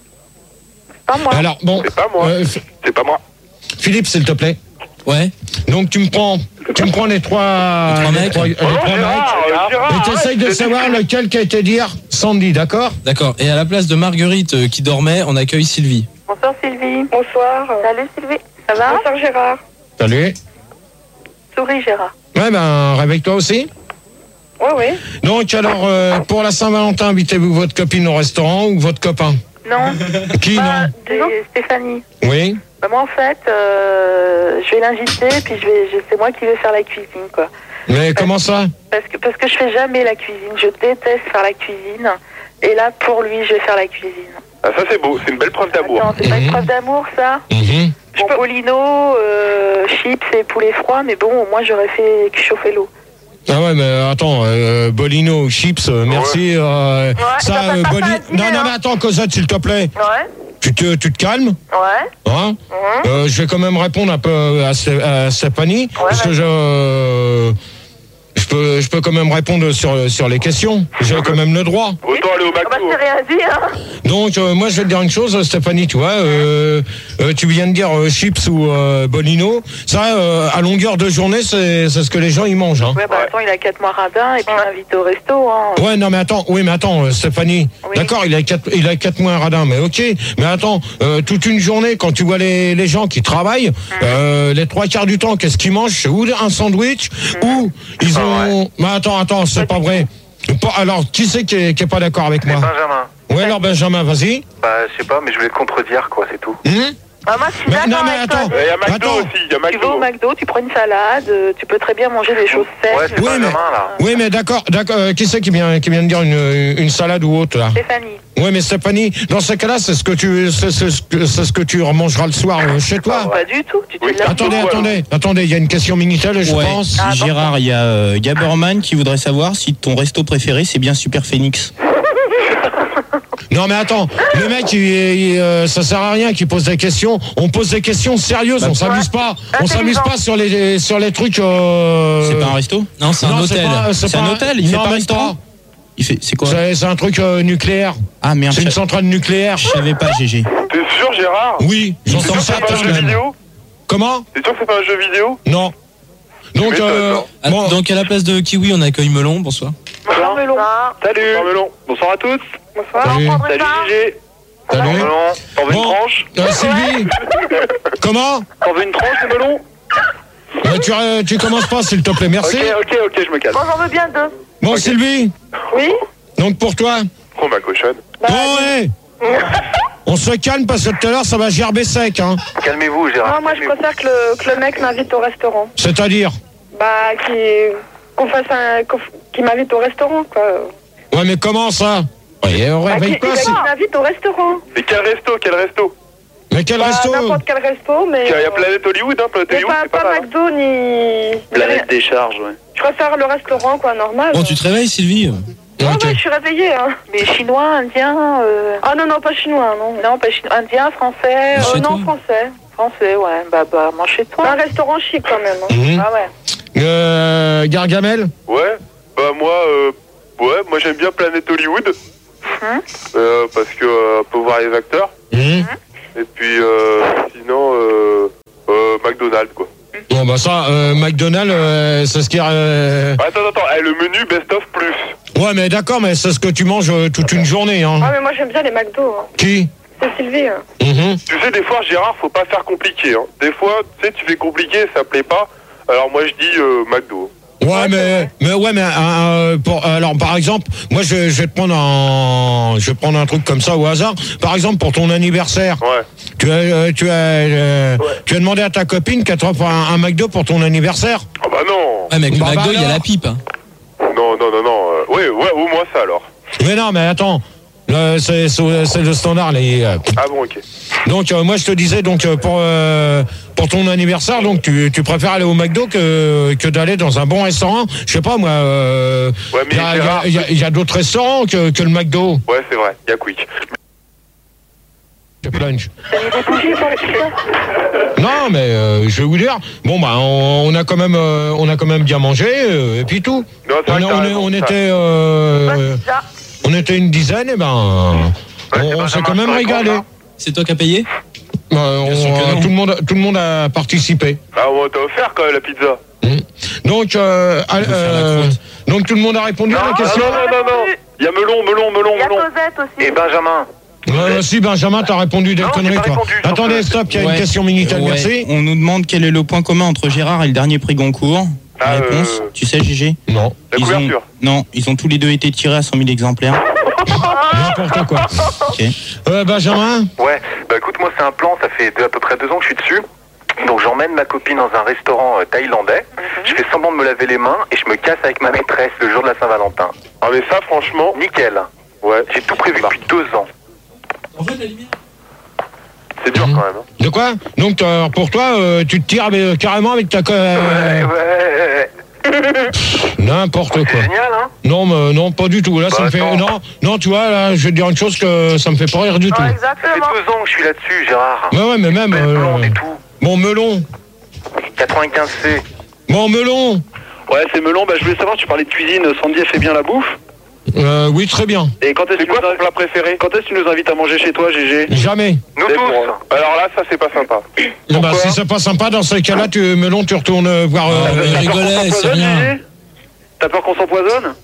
O: Pas moi.
J: Alors, bon.
P: C'est pas moi.
J: euh, F-
P: C'est pas moi.
J: Philippe, s'il te plaît.
C: Ouais.
J: Donc, tu me prends, tu me prends les trois,
C: Les trois mecs.
J: trois, les
P: Oh,
J: trois
P: Gérard,
J: mecs.
P: euh, Gérard,
J: Et tu essayes de
P: arrête,
J: savoir lequel qui a été dire Sandy, d'accord?
C: D'accord. Et à la place de Marguerite euh, qui dormait, on accueille Sylvie.
O: Bonsoir Sylvie. Bonsoir. Salut Sylvie. Ça va? Bonsoir Gérard.
J: Salut.
O: Souris Gérard.
J: Ouais, ben, réveille-toi aussi.
O: Oui, oui.
J: Donc, alors, euh, pour la Saint-Valentin, invitez-vous votre copine au restaurant ou votre copain?
O: Non.
J: Qui,
O: Bah,
J: non?
O: c'est Stéphanie.
J: Oui.
O: Bah, moi en fait, euh, je vais l'inviter puis je vais, je- c'est moi qui vais faire la cuisine quoi.
J: Mais comment ça?
O: Parce que parce que je fais jamais la cuisine. Je déteste faire la cuisine. Et là pour lui, je vais faire la cuisine.
P: Ah, ça, c'est beau. C'est une belle preuve d'amour.
O: Attends, c'est pas une preuve d'amour ça?
J: Mhm.
O: Bon, bolino, euh, chips et poulet froid, mais bon, au moins j'aurais fait chauffer l'eau.
J: Ah ouais, mais attends, euh, Bolino, chips, euh, merci. euh,
O: ça
J: ça,
O: passe
J: euh,
O: pas
J: Boli-
O: à dîner,
J: Non, non, mais
O: hein.
J: attends, Cosette, s'il te plaît.
O: Ouais.
J: Tu te, tu te calmes,
O: Ouais.
J: hein?
O: Mhm.
J: Euh, je vais quand même répondre un peu à, Sté- à Stéphanie, parce que je, euh, je peux, je peux quand même répondre sur, sur les questions. J'ai quand même le droit.
P: Autant aller au
O: Ah bah
P: McDo.
O: c'est rien dit, hein.
J: Donc, euh, moi, je vais te dire une chose, Stéphanie, tu vois, euh, euh, tu viens de dire euh, chips ou euh, Bolino. Ça, euh, à longueur de journée, c'est c'est ce que les gens ils mangent. Hein.
O: Ouais, bah attends, il a quatre mois radin et puis il m'invite au resto, hein.
J: Ouais, non, mais attends, oui, mais attends, euh, Stéphanie.
O: Oui.
J: D'accord, il a quatre, il a quatre mois radin, mais ok. Mais attends, euh, toute une journée, quand tu vois les, les gens qui travaillent, euh, les trois quarts du temps, qu'est-ce qu'ils mangent? C'est ou un sandwich, ou ils ont. Mais attends, attends, c'est pas vrai. Pas- Alors, qui c'est qui est, qui est pas d'accord avec moi?
P: Benjamin.
J: Ouais, alors Benjamin, vas-y.
P: Bah, je sais pas, mais je voulais te contredire, quoi, c'est tout.
J: Hum
O: Ah, moi, je suis
J: Mais-
O: d'accord
J: non, mais
O: avec
J: attends.
O: toi.
P: Il y a McDo
J: Attends.
P: aussi, il y a
O: Tu vas au
P: McDo.
O: McDo, tu prends une salade, euh, tu peux très bien manger des choses sèches.
P: Ouais, c'est
J: Oui, mais,
P: Benjamin, là.
J: oui, mais d'accord, d'accord. euh, qui c'est qui vient, qui vient de dire une, une salade ou autre là?
O: Stéphanie.
J: Oui, mais Stéphanie, dans ce cas-là, c'est ce que tu, c'est c'est ce que, c'est ce que tu remangeras le soir euh, chez toi.
O: Pas du tout, tu te
P: Oui.
O: laves
J: Attendez,
O: tout.
J: attendez, attendez, il y a une question Minitel, je
L: Ouais.
J: pense.
O: Ah,
L: Gérard, il y a euh, Gaberman qui voudrait savoir si ton resto préféré c'est bien Super Phoenix.
J: Non, mais attends, le mec, il, il, euh, ça sert à rien qu'il pose des questions. On pose des questions sérieuses, on s'amuse pas. On s'amuse pas sur les, sur les trucs. Euh...
L: C'est pas un resto?
C: Non, c'est un
J: Non,
C: hôtel.
J: pas-
L: C'est
J: pas-
L: un hôtel, il fait
J: non,
L: pas
J: même
L: restaurant. Il fait, c'est quoi?
J: C'est c'est un truc euh, nucléaire.
L: Ah merde,
J: C'est une
L: je,
J: centrale nucléaire.
L: je savais pas, G G.
P: T'es sûr, Gérard?
J: Oui, j'en
P: T'es sûr
J: sens
P: que
J: ça
P: c'est pas
J: parce
P: un jeu
J: que.
P: vidéo?
J: Comment?
P: T'es sûr que c'est pas un jeu vidéo?
J: Non. Donc,
P: m'étonnes,
J: euh,
P: non.
C: Ah,
J: bon,
C: Donc à la place de Kiwi, on accueille Melon. Bonsoir.
O: Bonsoir, Melon.
P: Salut. Bonsoir, Melon. Bonsoir à tous.
O: Bonsoir.
J: Salut.
O: On prendrait
P: Salut,
O: pas
P: Gégé.
J: salut.
P: Melon, t'en veux
J: Bon.
P: une tranche?
J: Euh, Sylvie, comment?
P: T'en veux une tranche de melon?
J: Euh, tu, euh, tu commences pas, s'il te plaît, merci.
P: Ok, ok, ok, je me calme.
O: Moi, j'en veux bien deux.
J: Bon, Sylvie,
O: Oui.
J: donc pour toi.
P: Oh, ma cochonne.
J: Bon, ouais. On se calme parce que tout à l'heure, ça va gerber sec, hein.
P: Calmez-vous, Gérard.
Q: Non, moi je préfère que le, que le mec m'invite au restaurant.
J: C'est-à-dire?
Q: Bah, qui- qu'on fasse un. qu'on f- qu'il m'invite au restaurant, quoi.
J: Ouais, mais comment ça?
B: Ouais, on
Q: Bah, qui,
B: réveille
Q: qui,
B: pas,
Q: qui
B: si.
Q: m'invite au restaurant.
P: Mais quel resto, quel resto?
B: Mais quel
Q: Bah,
B: resto?
Q: N'importe quel resto, mais.
P: Il y a
Q: euh,
P: Planète Hollywood, hein, Planète
Q: mais
P: Hollywood,
Q: pas,
P: c'est pas
Q: pas
P: mal. hein.
Q: McDo ni.
P: Planète des charges, ouais.
Q: Je préfère le restaurant, quoi, normal.
K: Bon, tu te réveilles, Sylvie?
Q: Ouais, ouais, je suis réveillée. Hein.
O: Mais chinois, indien. Euh...
Q: Ah non, non, pas chinois, non.
O: Non, pas chinois. Indien, français.
Q: Euh,
O: euh,
Q: non, français.
O: Français, ouais. Bah, bah, mange chez toi.
Q: Un restaurant chic, quand même. Hein.
B: Mhm.
O: Ah ouais.
B: Euh, Gargamel?
P: Ouais, bah moi, euh, ouais, moi j'aime bien Planète Hollywood.
O: Hum.
P: Euh, parce que euh, on peut voir les acteurs.
B: Mhm.
P: Et puis, euh, sinon, euh, euh, McDonald's, quoi.
B: Bon, bah ça, euh, McDonald's, euh, c'est ce qui... Euh...
P: Attends, attends, eh, le menu best-of plus.
B: Ouais, mais d'accord, mais c'est ce que tu manges euh, toute une journée, hein.
Q: Ah, mais moi, j'aime bien les McDo. Hein.
B: Qui?
Q: C'est Sylvie. Hein.
B: Mhm.
P: Tu sais, des fois, Gérard, faut pas faire compliqué. Hein. Des fois, tu sais, tu fais compliqué, ça plaît pas. Alors moi, je dis euh, McDo.
B: Ouais, mais, mais ouais, mais euh, pour, alors par exemple, moi je, je vais te prendre un, je vais prendre un truc comme ça au hasard. Par exemple, pour ton anniversaire,
P: ouais.
B: tu as, euh, tu as, euh, ouais. tu as demandé à ta copine qu'elle te offre un, un McDo pour ton anniversaire.
P: Ah bah non.
K: Ouais, mais avec
B: bah,
K: le McDo,
B: bah,
K: il y a la pipe. Hein.
P: Non, non, non, non. Euh, ouais, ouais, au moins ça alors.
B: Mais non, mais attends. Le, c'est, c'est le standard. Les, euh...
P: Ah bon, ok.
B: Donc euh, moi je te disais donc euh, pour euh, pour ton anniversaire, donc tu, tu préfères aller au McDo que que d'aller dans un bon restaurant. Je sais pas moi. Euh,
P: ouais, mais
B: il y a,
P: Gérard,
B: y a, y a d'autres restaurants que que le McDo.
P: Ouais, c'est vrai. Il y a Quick.
B: Le plunge.
Q: T'as mis des bougies pour le pizza?
B: Non, mais euh, je vais vous dire. Bon bah on, on a quand même euh, on a quand même bien mangé euh, et puis tout.
P: Non, c'est
B: on,
P: vrai que t'as
B: on,
P: raison,
B: on
P: ça.
B: était euh, on était une dizaine et ben
P: Ouais,
B: on, on s'est
P: Benjamin
B: quand même
P: Scoricon,
B: régalé.
P: là.
K: C'est toi qui as payé?
B: Euh, on-
K: sûr que non.
B: tout le monde tout le monde a participé.
P: Ah, on t'a offert quand même la pizza.
B: Donc euh, euh, donc tout le monde a répondu à la
P: Ah,
B: question.
P: non, non, non, non. Il y a Melon, Melon, Melon,
O: Il y a
P: Melon.
O: Cosette aussi.
P: Et Benjamin.
B: Euh, si Benjamin t'as répondu des
P: Non, j'ai
B: conneries
P: pas
B: toi.
P: répondu, sauf
B: Attendez,
P: que-
B: stop, il y a
L: Ouais.
B: une question Minitel,
L: Ouais.
B: merci.
L: On nous demande quel est le point commun entre Gérard et le dernier prix Goncourt. La
P: Ah,
L: réponse,
P: euh,
L: tu sais, Gégé?
B: Non.
P: La
L: Ils ont-
P: couverture.
L: Non, ils ont tous les deux été tirés à cent mille exemplaires.
B: N'importe quoi.
L: Ok.
B: Euh, Benjamin.
D: Ouais, bah écoute, moi c'est un plan, ça fait deux- à peu près deux ans que je suis dessus. Donc j'emmène ma copine dans un restaurant euh, thaïlandais, je fais semblant de me laver les mains et je me casse avec ma maîtresse le jour de la Saint-Valentin.
P: Ah, mais ça, franchement.
D: Nickel.
P: Ouais.
D: J'ai tout prévu depuis deux ans.
P: C'est dur quand même. Hein.
B: De quoi? Donc euh, pour toi, euh, tu te tires euh, carrément avec ta co- euh,
D: Ouais, ouais.
B: n'importe quoi.
D: C'est génial, hein?
B: Non, mais non, pas du tout. Là, ça
D: Bah,
B: me fait
D: attends.
B: non, non, tu vois, là, je vais te dire une chose que ça me fait pas rire du tout.
O: Ouais,
D: Ça fait
O: exactement.
D: deux ans que je suis là-dessus, Gérard.
B: Mais ouais, mais même.
D: Belle
B: euh,
D: blonde et tout.
B: Bon melon.
D: quatre-vingt-quinze C.
B: Bon melon.
M: Ouais, c'est Melon. Bah, je voulais savoir, tu parlais de cuisine. Sandy, elle fait bien la bouffe.
B: Euh, oui, très bien.
M: Et quand est-ce que
P: C'est
M: tu
P: quoi
M: nous
P: ton
M: inv-
P: plat préféré?
M: quand est-ce que tu nous invites à manger chez toi, Gégé?
B: Jamais.
D: Nous
P: C'est
D: tous.
P: pour- Alors là, ça, c'est pas sympa.
B: Eh ben, si c'est pas sympa, dans ces cas-là, tu melon, tu retournes euh, voir. euh,
K: Ah,
B: euh,
K: mais rigolait, c'est
M: S'empoisonne,
K: rien.
M: Gégé? T'as peur qu'on s'empoisonne?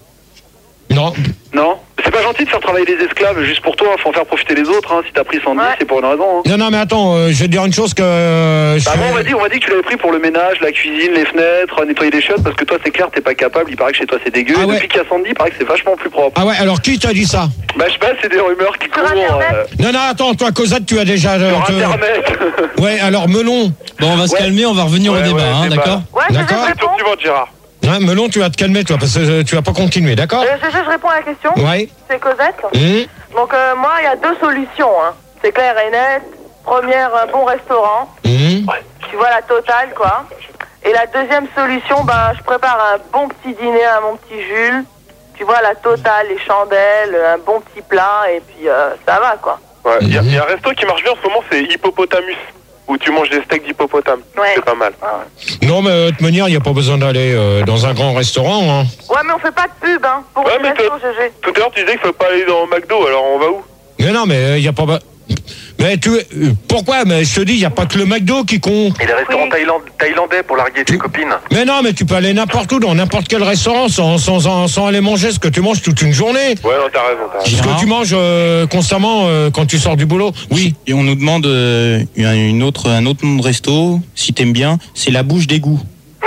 B: Non.
M: Non. C'est pas gentil de faire travailler les esclaves juste pour toi. Faut en faire profiter les autres. Hein. Si t'as pris Sandy,
O: Ouais.
M: c'est pour une raison. Hein.
B: Non, non, mais attends, euh, je vais te dire une chose que. euh, je
M: Bah,
B: fais-
M: bon, on m'a dit, on m'a dit que tu l'avais pris pour le ménage, la cuisine, les fenêtres, nettoyer les chiottes, parce que toi c'est clair, t'es pas capable. Il paraît que chez toi c'est dégueu.
B: Ah
M: Et
B: ouais.
M: depuis qu'il y a Sandy, il paraît que c'est vachement plus propre.
B: Ah ouais, alors qui t'a dit ça?
M: Bah je sais pas, c'est des rumeurs qui
O: Sur
M: courent.
O: Internet.
M: euh,
B: Non, non, attends, toi, Cosette, tu as déjà. euh,
M: sur
B: te-
M: internet.
B: Ouais, alors melon.
K: Bon, on va se
M: Ouais.
K: calmer, on va revenir
P: Ouais,
K: au débat,
P: ouais,
K: hein,
P: débat.
K: d'accord?
O: Ouais, je
B: D'accord.
O: je
P: Question
O: réponds.
P: suivante, Gérard.
B: Hein, melon, tu vas te calmer, toi, parce que euh, tu vas pas continuer, d'accord?
O: Euh, je, je réponds à la question.
B: Ouais.
O: C'est Cosette.
B: Mmh.
O: Donc euh, moi, il y a deux solutions. Hein. C'est clair et net. Première, un bon restaurant.
B: Mmh.
O: Tu vois la totale, quoi. Et la deuxième solution, ben, je prépare un bon petit dîner à mon petit Jules. Tu vois la totale, les chandelles, un bon petit plat, et puis euh, ça va, quoi.
P: Ouais. Il y, a- il y a un resto qui marche bien en ce moment, c'est Hippopotamus. Où tu manges des steaks d'hippopotame.
O: Ouais.
P: C'est pas mal.
B: Non, mais de toute manière, il n'y a pas besoin d'aller euh, dans un grand restaurant. Hein.
O: Ouais, mais on fait pas de pub, hein, pour
P: Ouais,
O: les
P: mais
O: restos, G G.
P: Tout à l'heure, tu disais qu'il faut pas aller dans McDo, alors on va où?
B: Mais non, mais il n'y a pas. be- Mais tu. euh, Pourquoi? Mais je te dis, il n'y a pas que le McDo qui compte.
D: Et les restaurants
O: Oui.
D: thaïland- thaïlandais pour larguer tes copines.
B: Mais non, mais tu peux aller n'importe où, dans n'importe quel restaurant, sans, sans, sans aller manger ce que tu manges toute une journée.
P: Ouais, non, t'as raison, t'as raison.
B: Ce que
L: Gérard.
B: tu manges euh, constamment euh, quand tu sors du boulot. Oui.
L: Et on nous demande euh, une autre, un autre nom de resto, si t'aimes bien, c'est la bouche d'égout.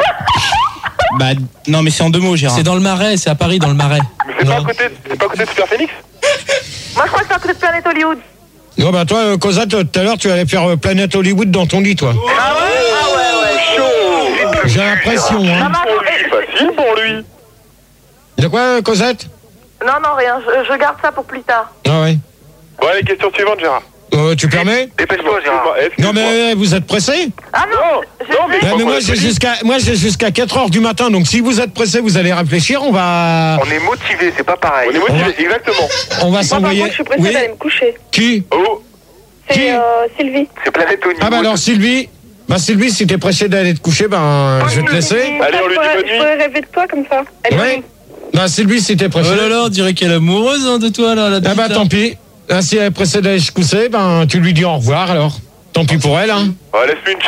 L: Bah, non, mais c'est en deux mots, Gérard.
K: C'est dans le Marais, c'est à Paris, dans le Marais.
P: Mais c'est pas à côté, c'est pas à côté de Super Phoenix?
O: Moi, je crois que c'est à côté de Planète Hollywood.
B: Non, bah toi, euh, Cosette, tout à l'heure, tu allais faire euh, Planète Hollywood dans ton lit, toi.
O: Ah ouais? Ah ouais, ouais.
B: J'ai l'impression,
O: Ça
B: hein.
O: marche.
P: C'est facile pour lui.
B: De quoi, euh, Cosette?
O: Non, non, rien. Je, je garde ça pour plus tard.
B: Ah ouais.
P: Bon, allez, question suivante, Gérard.
B: Euh, tu permets?
P: Dépêche-toi, Gérard.
B: Non mais vous êtes pressé?
O: Ah non,
P: non, mais,
B: non, mais moi j'ai jusqu'à moi j'ai jusqu'à quatre heures du matin, donc si vous êtes pressé, vous allez réfléchir, on va.
P: On est motivé, c'est pas pareil. On est motivé, va... exactement.
B: On va
Q: Moi, par
B: s'envoyer.
Q: contre, je suis pressée
B: Oui.
Q: d'aller me coucher.
B: Qui?
P: Oh.
Q: C'est euh, Sylvie.
P: C'est Planète Oni.
B: Ah bah alors Sylvie, bah Sylvie, si t'es pressé d'aller te coucher, ben je vais te laisser.
P: Allez, on lui dit bonne nuit.
Q: Je pourrais rêver de toi comme ça. Allez,
B: Ouais. Bah Sylvie, si t'es pressé.
K: Oh là là, on dirait qu'elle est amoureuse hein, de toi là. La
B: Ah bah
K: petite,
B: tant
K: là.
B: pis. Ah, si elle est pressée d'aller se coucher, ben tu lui dis au revoir alors. Tant pis pour elle, hein.
P: Ouais, laisse-lui une chance.